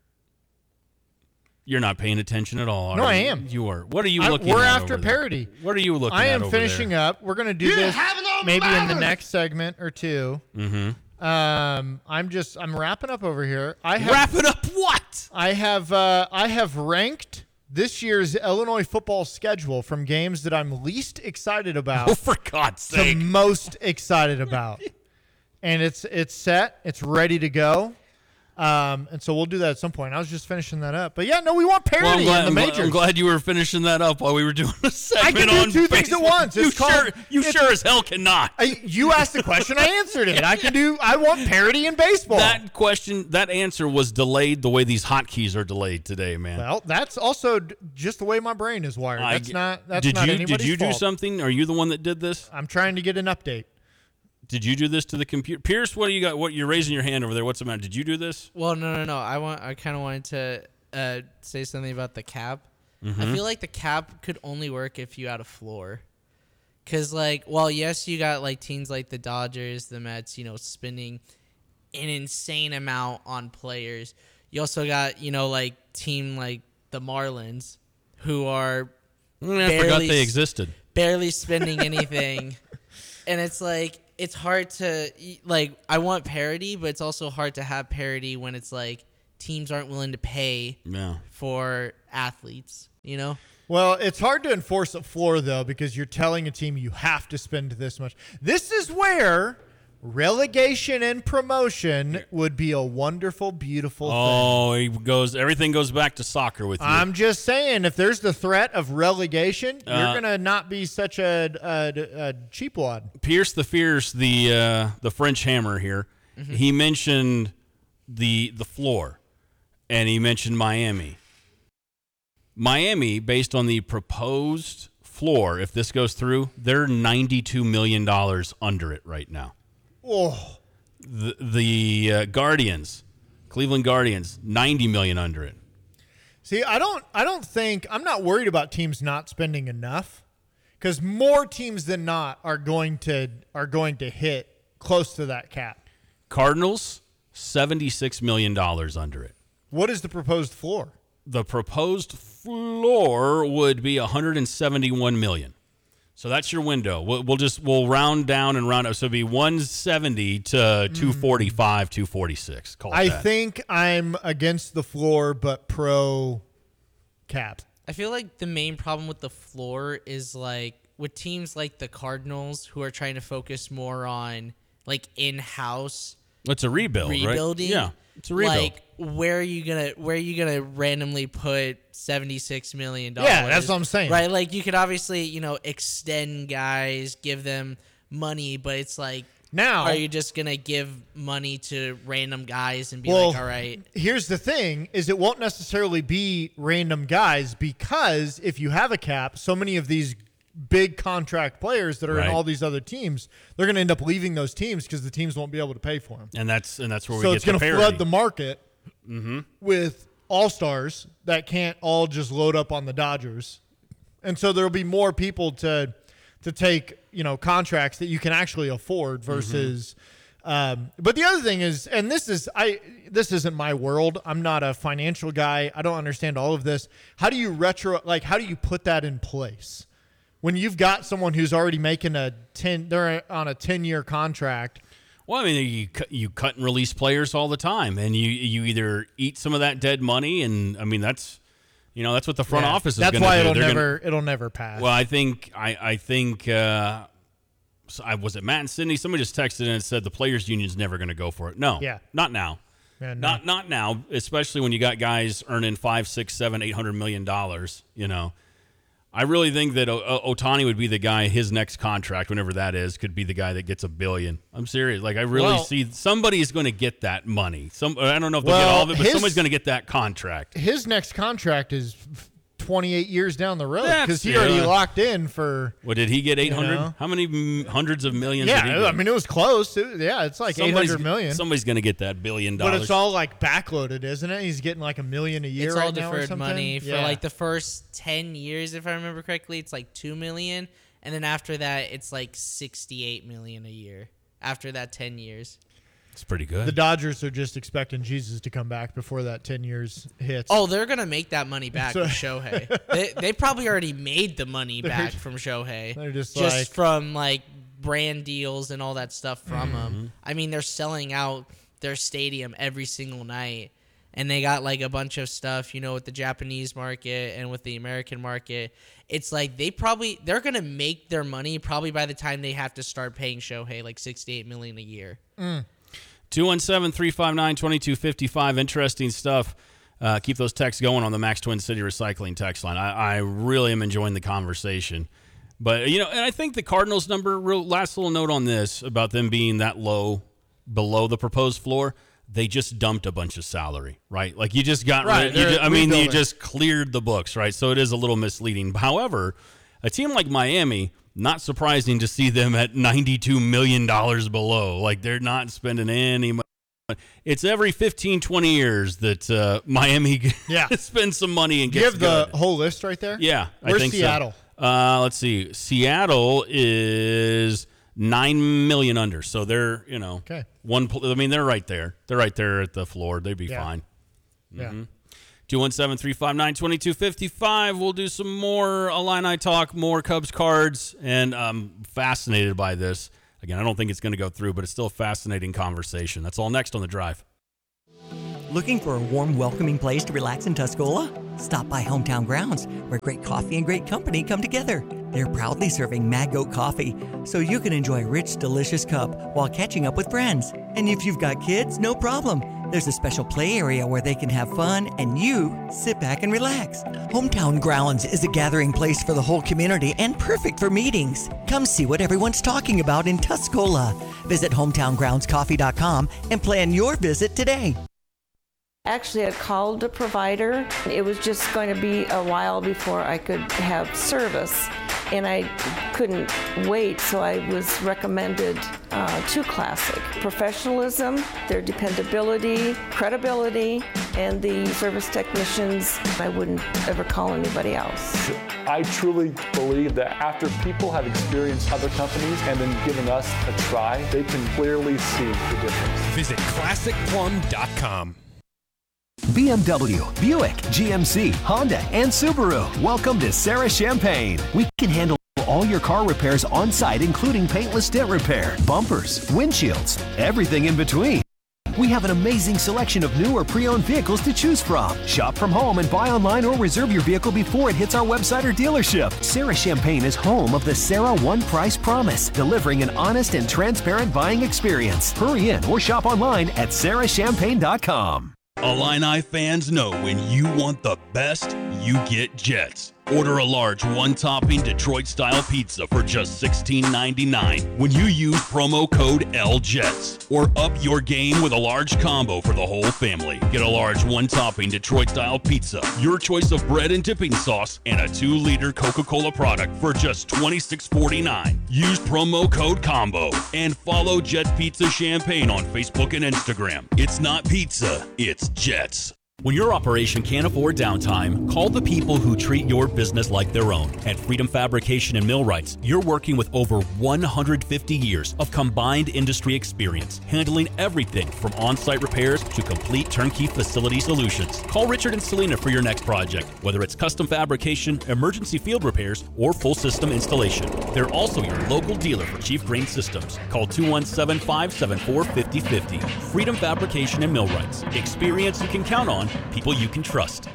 You're not paying attention at all. Are No, I you? am. You are. What are you I- looking we're at? after over there? parity. What are you looking I at? am over finishing there? up. We're gonna do You this have no maybe in the manners! next segment or two. Mm-hmm. Um, I'm just I'm wrapping up over here. I have, Wrapping up what? I have uh, I have ranked this year's Illinois football schedule from games that I'm least excited about Oh, for God's to sake! most excited about, and it's it's set. It's ready to go. Um, and so we'll do that at some point. I was just finishing that up, but yeah, no, we want parity Well, I'm glad, in the I'm, glad, majors. I'm glad you were finishing that up while we were doing a segment I can do on two things at baseball. once. You It's called- sure? You it's- sure as hell cannot. I, you asked the question, I answered it. I can do. I want parity in baseball. That question, that answer was delayed the way these hotkeys are delayed today, man. Well, that's also d- just the way my brain is wired. I That's g- not. That's did not you anybody's did you do fault. something? Are you the one that did this? I'm trying to get an update. Did you do this to the computer? Pierce, what do you got? What you're raising your hand over there? What's the matter? Did you do this? Well, no, no, no. I want. I kind of wanted to uh, say something about the cap. Mhm. I feel like the cap could only work if you had a floor. Cause like, well, yes, you got like teams like the Dodgers, the Mets, you know, spending an insane amount on players. You also got, you know, like team like the Marlins, who are I forgot they existed. Barely spending anything. And it's like, it's hard to, like, I want parity, but it's also hard to have parity when it's like teams aren't willing to pay yeah. for athletes, you know? Well, it's hard to enforce a floor, though, because you're telling a team you have to spend this much. This is where relegation and promotion would be a wonderful, beautiful oh, thing. Oh, he goes. Everything goes back to soccer with you. I'm just saying, if there's the threat of relegation, Uh, you're gonna not be such a, a, a cheap wad. Pierce the Fierce, the uh, the French hammer here. Mm-hmm. He mentioned the the floor, and he mentioned Miami. Miami, based on the proposed floor, if this goes through, they're ninety-two million dollars under it right now. Oh, The, the uh, Guardians, Cleveland Guardians, ninety million dollars under it. see, I don't, I don't think I'm not worried about teams not spending enough, because more teams than not are going to are going to hit close to that cap. Cardinals, seventy-six million dollars under it. What is the proposed floor? The proposed floor would be one hundred seventy-one million dollars. So that's your window. We'll, we'll just we'll round down and round up. So it'd be one seventy to two forty-five, two forty-six. Call it I that. think I'm against the floor, but pro cap. I feel like the main problem with the floor is like with teams like the Cardinals who are trying to focus more on like in-house It's a rebuild, rebuilding. right? Yeah, it's a rebuild. Like where are you gonna where are you gonna randomly put seventy-six million dollars? Yeah, that's what I'm saying. Right? Like you could obviously, you know, extend guys, give them money, but it's like now are you just gonna give money to random guys and be well, like, all right? Here's the thing: is it won't necessarily be random guys, because if you have a cap, so many of these big contract players that are Right. in all these other teams, they're going to end up leaving those teams because the teams won't be able to pay for them. And that's and that's where we So get it's going the to parity. flood the market Mm-hmm. with all-stars that can't all just load up on the Dodgers. And so there'll be more people to to take, you know, contracts that you can actually afford versus um, but the other thing is, and this is I this isn't my world. I'm not a financial guy. I don't understand all of this. How do you retro like how do you put that in place? When you've got someone who's already making a ten, they're on a ten-year contract. Well, I mean, you cut, you cut and release players all the time, and you you either eat some of that dead money, and I mean that's, you know, that's what the front Yeah, office is going to do. That's why it'll They're never gonna, it'll never pass. Well, I think I I think uh, so I was it Matt and Sydney. Somebody just texted in and said the players' union's never going to go for it. No, Yeah. not now. Yeah, no. Not not now, especially when you got guys earning five, six, seven, eight hundred million dollars. You know. I really think that o- Ohtani would be the guy, his next contract, whenever that is, could be the guy that gets a billion. I'm serious. Like, I really Well- see somebody's going to get that money. Some I don't know if they'll Well, get all of it, but his- somebody's going to get that contract. His next contract is twenty-eight years down the road That's- because he yeah. already locked in for. What, did he get eight hundred? know? How many m- hundreds of millions did he Yeah, get? I mean it was close. It- yeah, it's like eight Somebody's- hundred million. Somebody's going to get that billion But dollars. it's all like backloaded, isn't it? He's getting like a million a year It's right all now or deferred something? money for Yeah. like the first ten years, if I remember correctly. It's like two million, and then after that, it's like sixty-eight million a year. After that ten years. It's pretty good. The Dodgers are just expecting Jesus to come back before that ten years hits. Oh, they're gonna make that money back So- with Shohei. they they probably already made the money They're- back from Shohei. they're just like- from like brand deals and all that stuff from Mm-hmm. them. I mean, they're selling out their stadium every single night, and they got like a bunch of stuff, you know, with the Japanese market and with the American market. It's like they probably they're gonna make their money probably by the time they have to start paying Shohei like sixty-eight million a year. Mm. two one seven, three five nine, two two five five. Interesting stuff. Uh, keep those texts going on the Max Twin City Recycling text line. I, I really am enjoying the conversation. But, you know, and I think the Cardinals number, real, last little note on this about them being that low below the proposed floor, they just dumped a bunch of salary, right? Like you just got Right, rid you they're ju- I mean, you rebuilding. just cleared the books, right? So it is a little misleading. However, a team like Miami, not surprising to see them at ninety-two million dollars below. Like they're not spending any money. It's every fifteen, twenty years that uh, Miami Yeah. spends some money and Do you gets have the good. whole list right there? Yeah, I Where's think so. Seattle? Uh, let's see. Seattle is nine million under, so they're you know Okay. one. pl- I mean, they're right there. They're right there at the floor. They'd be Yeah. fine. Yeah. Mhm. two one seven, three five nine, two two five five. We'll do some more Illini talk, more Cubs cards, and I'm fascinated by this. Again, I don't think it's going to go through, but it's still a fascinating conversation. That's all next on The Drive. Looking for a warm, welcoming place to relax in Tuscola? Stop by Hometown Grounds, where great coffee and great company come together. They're proudly serving Mad Goat coffee, so you can enjoy a rich, delicious cup while catching up with friends. And if you've got kids, no problem. There's a special play area where they can have fun and you sit back and relax. Hometown Grounds is a gathering place for the whole community and perfect for meetings. Come see what everyone's talking about in Tuscola. Visit hometown grounds coffee dot com and plan your visit today. Actually, I called the provider. It was just going to be a while before I could have service, and I couldn't wait, so I was recommended uh, to Classic. Professionalism, their dependability, credibility, and the service technicians. I wouldn't ever call anybody else. I truly believe that after people have experienced other companies and then given us a try, they can clearly see the difference. Visit classic plum dot com. B M W, Buick, G M C, Honda, and Subaru. Welcome to Sarah Champagne. We can handle all your car repairs on site, including paintless dent repair, bumpers, windshields, everything in between. We have an amazing selection of new or pre-owned vehicles to choose from. Shop from home and buy online or reserve your vehicle before it hits our website or dealership. Sarah Champagne is home of the Sarah One Price Promise, delivering an honest and transparent buying experience. Hurry in or shop online at sarah champagne dot com. Illini fans know when you want the best, you get Jets. Order a large one-topping Detroit-style pizza for just sixteen ninety-nine when you use promo code L Jets. Or up your game with a large combo for the whole family. Get a large one-topping Detroit-style pizza, your choice of bread and dipping sauce, and a two-liter Coca-Cola product for just twenty-six forty-nine. Use promo code COMBO and follow Jet Pizza Champagne on Facebook and Instagram. It's not pizza, it's Jets. When your operation can't afford downtime, call the people who treat your business like their own. At Freedom Fabrication and Millwrights, you're working with over one hundred fifty years of combined industry experience, handling everything from on-site repairs to complete turnkey facility solutions. Call Richard and Selena for your next project, whether it's custom fabrication, emergency field repairs, or full system installation. They're also your local dealer for Chief Grain Systems. Call two one seven, five seven four, five zero five zero. Freedom Fabrication and Millwrights. Experience you can count on. People you can trust.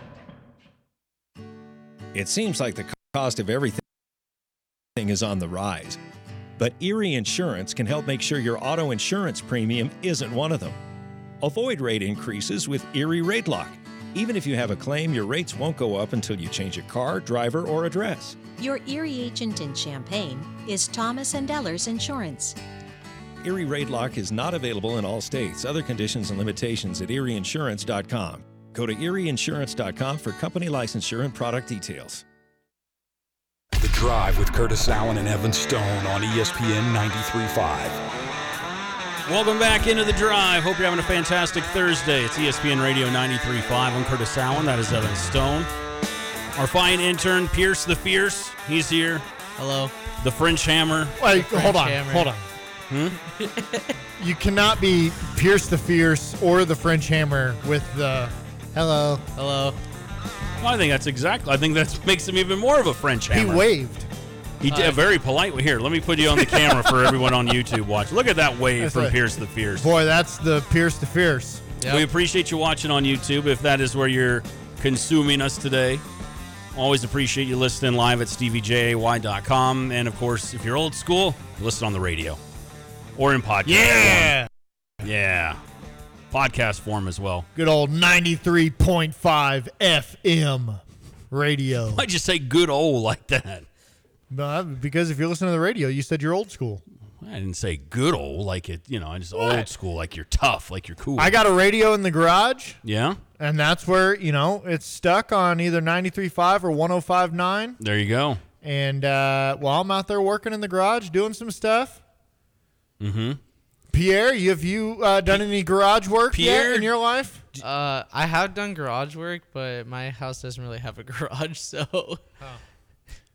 It seems like the cost of everything is on the rise, but Erie Insurance can help make sure your auto insurance premium isn't one of them. Avoid rate increases with Erie Rate Lock. Even if you have a claim, your rates won't go up until you change a car, driver, or address. Your Erie agent in Champaign is Thomas and Ellers Insurance. Erie Rate Lock is not available in all states. Other conditions and limitations at erie insurance dot com. Go to erie insurance dot com for company licensure and product details. The Drive with Curtis Allen and Evan Stone on E S P N ninety-three point five. Welcome back into The Drive. Hope you're having a fantastic Thursday. It's E S P N Radio ninety-three point five. I'm Curtis Allen. That is Evan Stone. Our fine intern, Pierce the Fierce. He's here. Hello. The French Hammer. Wait, French hold on. Hammer. Hold on. Hmm? You cannot be Pierce the Fierce or the French Hammer with the hello. Hello. Well, I think that's exactly. I think that makes him even more of a French Hammer. He waved. He did Uh, a very polite. Here, let me put you on the camera for everyone on YouTube watch. Look at that wave That's from right. Pierce the Fierce. Boy, that's the Pierce the Fierce. Yep. We appreciate you watching on YouTube if that is where you're consuming us today. Always appreciate you listening live at stevie jay dot com. And, of course, if you're old school, listen on the radio or in podcast Yeah. form. Yeah. Podcast form as well. Good old ninety-three point five F M radio. Why'd you say good old like that? No, because if you're listening to the radio, you said you're old school. I didn't say good old like it, you know, I just old What? school like you're tough, like you're cool. I got a radio in the garage. Yeah? And that's where, you know, it's stuck on either ninety-three point five or one oh five point nine. There you go. And uh, while I'm out there working in the garage doing some stuff. Mm-hmm. Pierre, you- have you uh, done any garage work Pierre? yet in your life? Uh, I have done garage work, but my house doesn't really have a garage, so.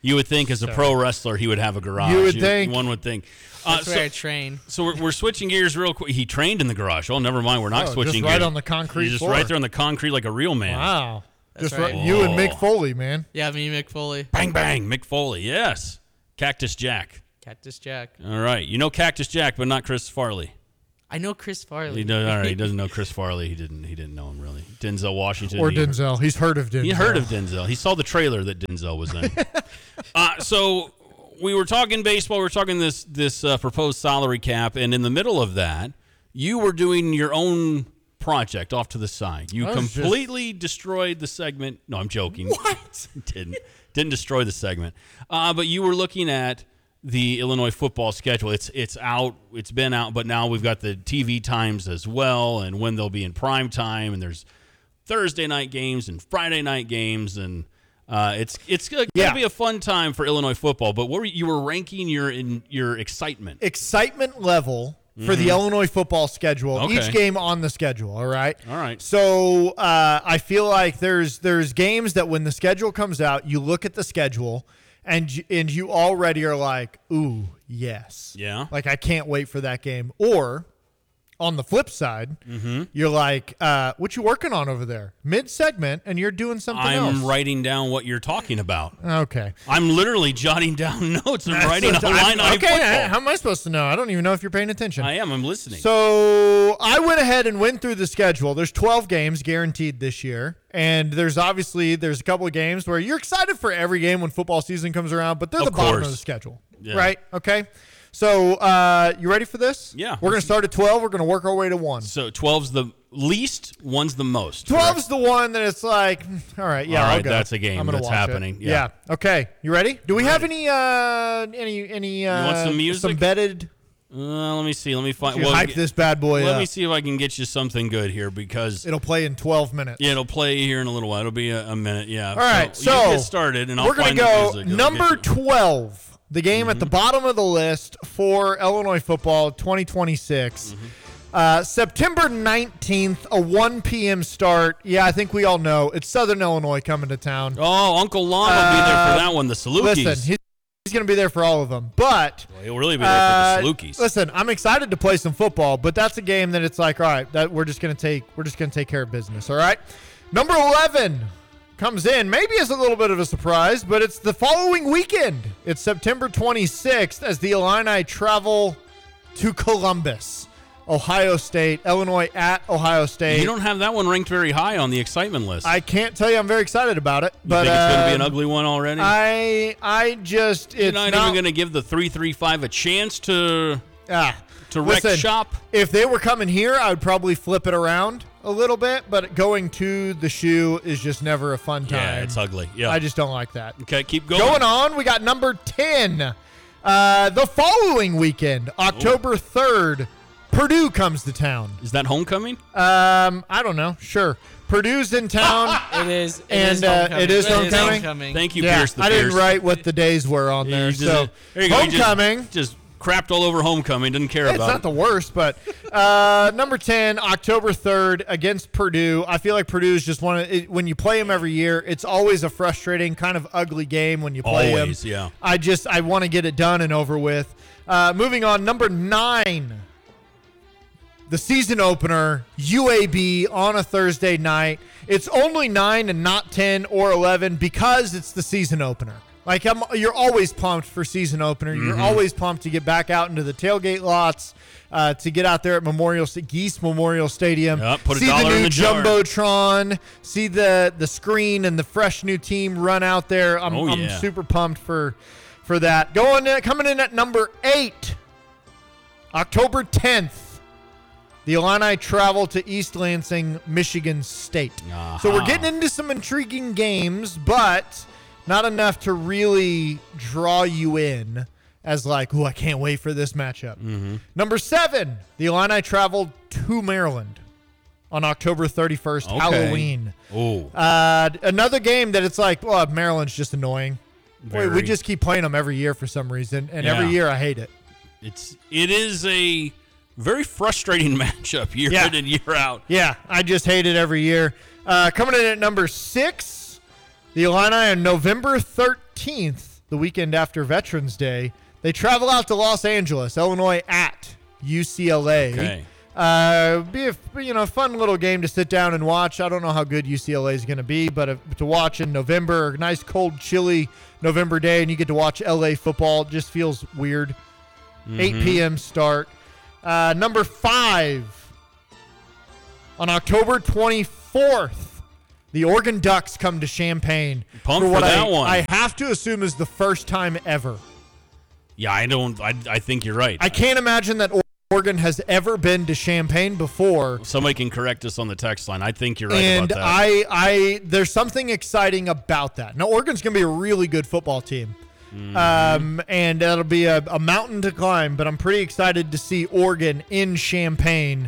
You would think as a So- pro wrestler he would have a garage. You would think. One would think. That's Uh, where so, I train. so we're, we're switching gears real quick. He trained in the garage. Oh, never mind. We're not Oh, switching just gears. right on the concrete He's just floor. right there on the concrete like a real man. Wow. That's Just right. right. You and Whoa. Mick Foley, man. Yeah, me, Mick Foley. Bang, bang. Mick Foley. Yes. Cactus Jack. Cactus Jack. All right. You know Cactus Jack, but not Chris Farley. I know Chris Farley. He does, all right. He doesn't know Chris Farley. He didn't. He didn't know him really. Denzel Washington. Or he- Denzel. He's heard of Denzel. He heard of Denzel. He saw the trailer that Denzel was in. uh, so we were talking baseball. We were talking this this uh, proposed salary cap, and in the middle of that, you were doing your own project off to the side. You I was just- completely destroyed the segment. No, I'm joking. What? didn't didn't destroy the segment. Uh, but you were looking at the Illinois football schedule. It's it's out. It's been out, but now we've got the T V times as well, and when they'll be in prime time. And there's Thursday night games and Friday night games, and uh, it's it's going to Yeah. be a fun time for Illinois football. But what were you, you were ranking your in your excitement? Excitement level for the Mhm. Illinois football schedule. Okay. Each game on the schedule. All right. All right. So uh, I feel like there's there's games that when the schedule comes out, you look at the schedule and you, and you already are like, ooh, yes. Yeah. Like I can't wait for that game. Or on the flip side, Mm-hmm. you're like, uh, what you working on over there? Mid segment, and you're doing something I'm else. writing down what you're talking about. Okay. I'm literally jotting down notes and writing a line on Okay, football. how am I supposed to know? I don't even know if you're paying attention. I am. I'm listening. So I went ahead and went through the schedule. There's twelve games guaranteed this year, and there's obviously there's a couple of games where you're excited for every game when football season comes around, but they're Of the bottom course. of the schedule, Yeah. right? Okay. So uh, you ready for this? Yeah. We're gonna start at twelve. We're gonna work our way to one. So twelve's the least, one's the most. twelve's the one that it's like, all right, yeah, All I'll right, go. that's a game I'm gonna that's watch it. happening. Yeah. Okay. You ready? Do we have any uh any any uh You want some music? some bedded? Uh, let me see. Let me find. You hype this bad boy Let up. me see if I can get you something good here because It'll play in twelve minutes. yeah, it'll play here in a little while. It'll be a, a minute. Yeah. All right, so, you get started, and I'll we're gonna find the go music. It'll number get you- twelve. The game Mm-hmm. at the bottom of the list for Illinois football twenty twenty-six. Mm-hmm. Uh, September nineteenth, a one p.m. start. Yeah, I think we all know it's Southern Illinois coming to town. Oh, Uncle Lon will be there for that one. The Salukis. Listen, he's, he's going to be there for all of them. But Well, he'll really be there uh, for the Salukis. listen, I'm excited to play some football, but that's a game that it's like, all right, that we're just going to take we're just going to take care of business. All right, number eleven comes in maybe as a little bit of a surprise, but it's the following weekend. It's September twenty-sixth as the Illini travel to Columbus, Ohio State. Illinois at Ohio State. You don't have that one ranked very high on the excitement list. I can't tell you I'm very excited about it, You but think it's going to be an um, ugly one already? I I just You're it's not, not even going to give the three three five a chance to ah, to wreck listen, shop. If they were coming here, I would probably flip it around a little bit, but going to the shoe is just never a fun time. Yeah, it's ugly. Yeah. I just don't like that. Okay, keep going. Going on, we got number ten. Uh, the following weekend, October third, Purdue comes to town. Is that homecoming? Um, I don't know. Sure. Purdue's in town. It is. It and is uh, homecoming. it is It is homecoming. homecoming. Thank you, yeah, Pierce the I didn't Pierce. write what the days were on there. You just- so there you go. You just- homecoming. Just, crapped all over homecoming. Didn't care It's about not it. the worst, but uh, number ten, October third against Purdue. I feel like Purdue is just one of it, when you play them every year. It's always a frustrating, kind of ugly game when you play Always, them. yeah. I just I want to get it done and over with. Uh, moving on, number nine, the season opener, U A B on a Thursday night. It's only nine and not ten or eleven because it's the season opener. Like I'm, you're always pumped for season opener. You're Mhm. always pumped to get back out into the tailgate lots, uh, to get out there at Memorial Sta- Geese Memorial Stadium. Yep, put a see the dollar new in the jar. jumbotron, see the the screen and the fresh new team run out there. I'm, Oh, I'm yeah. super pumped for for that. Going in, coming in at number eight, October tenth. The Illini travel to East Lansing, Michigan State. So we're Aha. getting into some intriguing games, but not enough to really draw you in as like, oh, I can't wait for this matchup. Mm-hmm. Number seven, the Illini traveled to Maryland on October thirty-first, Okay. Halloween. Oh. Uh, another game that it's like, well, Maryland's just annoying. Boy, we Very. just keep playing them every year for some reason, and Yeah. every year I hate it. It's it is a very frustrating matchup year Yeah. in and year out. Yeah, I just hate it every year. Uh, coming in at number six, the Illini on November thirteenth the weekend after Veterans Day. They travel out to Los Angeles, Illinois at U C L A. Okay. Uh, be a you know fun little game to sit down and watch. I don't know how good U C L A is going to be, but uh, to watch in November, a nice cold, chilly November day, and you get to watch L A football, it just feels weird. Mm-hmm. eight p.m. start. Uh, number five, on October twenty-fourth, the Oregon Ducks come to Champaign. Pumped for what that I, one. I have to assume is the first time ever. Yeah, I don't. I, I think you're right. I can't imagine that Oregon has ever been to Champaign before. Somebody can correct us on the text line. I think you're right and about that. I, I, there's something exciting about that. Now, Oregon's going to be a really good football team. Mm-hmm. Um, and that'll be a, a mountain to climb, but I'm pretty excited to see Oregon in Champaign.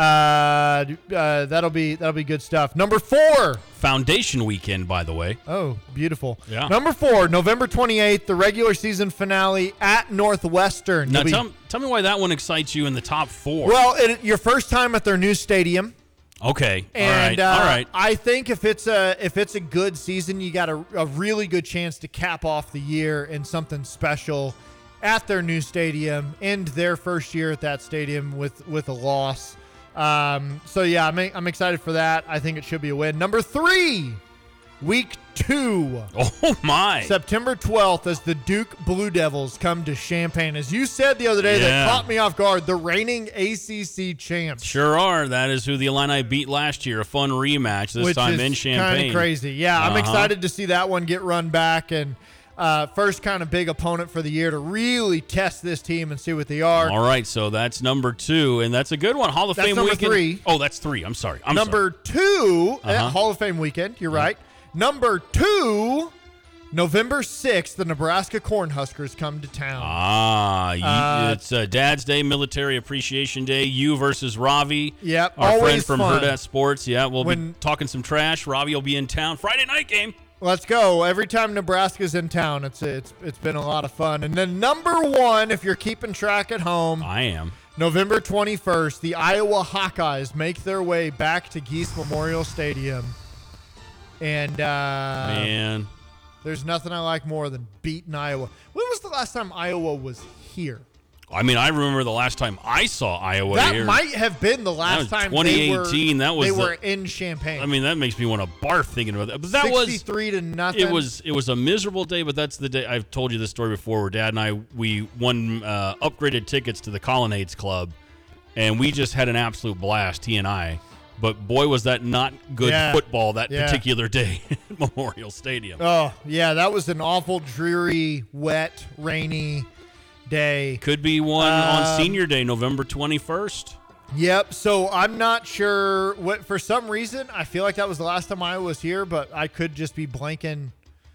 Uh, uh, that'll be that'll be good stuff. Number four, Foundation Weekend, by the way. Oh, beautiful. Yeah. Number four, November twenty-eighth, the regular season finale at Northwestern. Now, You'll be- tell, tell me why that one excites you in the top four. well, it, your first time at their new stadium. Okay. And all right. uh, all right. I think if it's a if it's a good season, you got a, a really good chance to cap off the year in something special at their new stadium, end their first year at that stadium with with a loss. Um, so yeah, I'm I'm excited for that. I think it should be a win. Number three, week two. Oh my! September twelfth, as the Duke Blue Devils come to Champaign. As you said the other day, Yeah. that caught me off guard. The reigning A C C champs. Sure are. That is who the Illini beat last year. A fun rematch this Which time is in Champaign. Kind of crazy. Yeah, I'm Uh-huh. excited to see that one get run back, and uh, first kind of big opponent for the year to really test this team and see what they are. All right, so that's number two, and that's a good one. Hall of That's Fame number weekend. three. Oh, that's three. I'm sorry. I'm Number sorry. two, uh, Uh-huh. Hall of Fame weekend. You're right. Number two, November sixth, the Nebraska Cornhuskers come to town. Ah, you, Uh, it's uh, Dad's Day, Military Appreciation Day. You versus Ravi. Yep, Our friend always from fun. Hurrdat Sports. Yeah, we'll When- be talking some trash. Ravi will be in town. Friday night game. Let's go. Every time Nebraska's in town, it's it's it's been a lot of fun. And then number one, if you're keeping track at home, I am. November twenty-first, the Iowa Hawkeyes make their way back to Geese Memorial Stadium. And uh, Man. there's nothing I like more than beating Iowa. When was the last time Iowa was here? I mean, I remember the last time I saw Iowa that here. might have been the last was time twenty they were, eighteen. That was they the- were in Champaign. I mean, that makes me want to barf thinking about that. But that was sixty-three to nothing. It was it was a miserable day, but that's the day I've told you this story before. Where Dad and I we won uh, upgraded tickets to the Colonnades Club, and we just had an absolute blast. He and I. But boy, was that not good Yeah. football that Yeah. particular day at Memorial Stadium. Oh, yeah, that was an awful, dreary, wet, rainy day. Could be one on Um, Senior Day, November twenty-first. Yep. So I'm not sure what. For some reason, I feel like that was the last time I was here, but I could just be blanking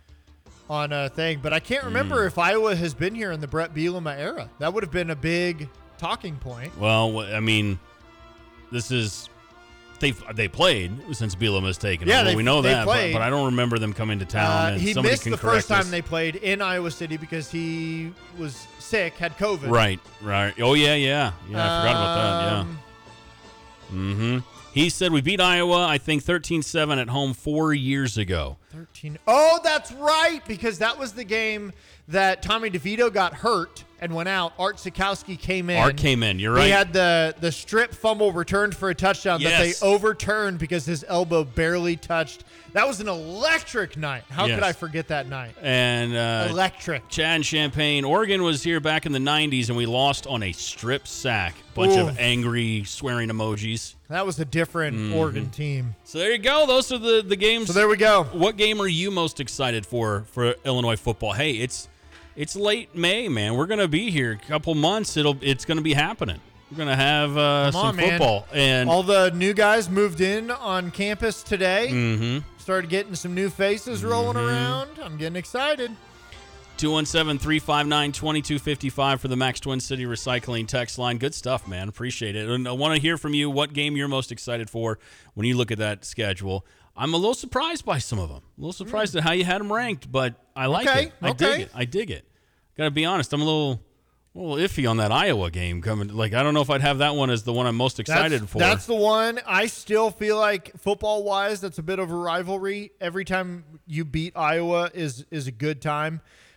on a thing. But I can't remember Mm. if Iowa has been here in the Brett Bielema era. That would have been a big talking point. Well, I mean, this is they they played since Bielema has taken Yeah, over. they- we know they that, but, played. but I don't remember them coming to town. Uh, and he somebody missed can the correct first time us. they played in Iowa City because he was sick, had COVID. Right, right. Oh yeah, yeah, yeah. I forgot about that. Um, Yeah. Mm-hmm. He said we beat Iowa, I think thirteen seven at home four years ago. thirteen Oh, that's right, because that was the game that Tommy DeVito got hurt and went out. Art Sikowski came in. Art came in. You're right. He had the the strip fumble returned for a touchdown that Yes. they overturned because his elbow barely touched. That was an electric night. How Yes. could I forget that night? And uh, Electric. Chad Champagne, Oregon was here back in the nineties, and we lost on a strip sack. Bunch Ooh. of angry swearing emojis. That was a different Mhm. Oregon team. So there you go. Those are the, the games. So there we go. What game are you most excited for for Illinois football? Hey, it's it's late May, man. We're gonna be here a couple months. It'll it's gonna be happening. We're gonna have uh, Come some on, man. football and all the new guys moved in on campus today. Mm-hmm. Started getting some new faces rolling Mhm. around. I'm getting excited. two one seven, three five nine, two two five five for the Max Twin City Recycling text line. Good stuff, man. Appreciate it. And I want to hear from you what game you're most excited for when you look at that schedule. I'm a little surprised by some of them. A little surprised at how you had them ranked, but I like Okay, it. I okay. dig it. I dig it. Got to be honest. I'm a little, a little iffy on that Iowa game coming. Like, I don't know if I'd have that one as the one I'm most excited that's, for. That's the one. I still feel like football-wise, that's a bit of a rivalry. Every time you beat Iowa is is a good time.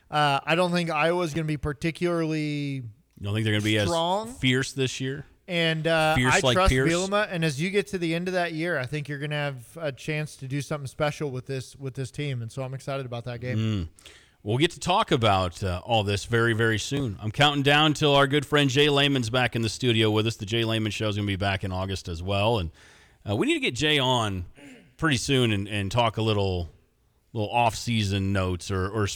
Uh, I don't think Iowa's going to be particularly You don't think they're going to be strong? as fierce this year? And uh, Fierce I like trust Pierce? Bielema. And as you get to the end of that year, I think you're going to have a chance to do something special with this with this team. And so I'm excited about that game. Mm. We'll get to talk about uh, all this very, very soon. I'm counting down till our good friend Jay Lehman's back in the studio with us. The Jay Lehman Show is going to be back in August as well. And uh, we need to get Jay on pretty soon and, and talk a little little off-season notes or, or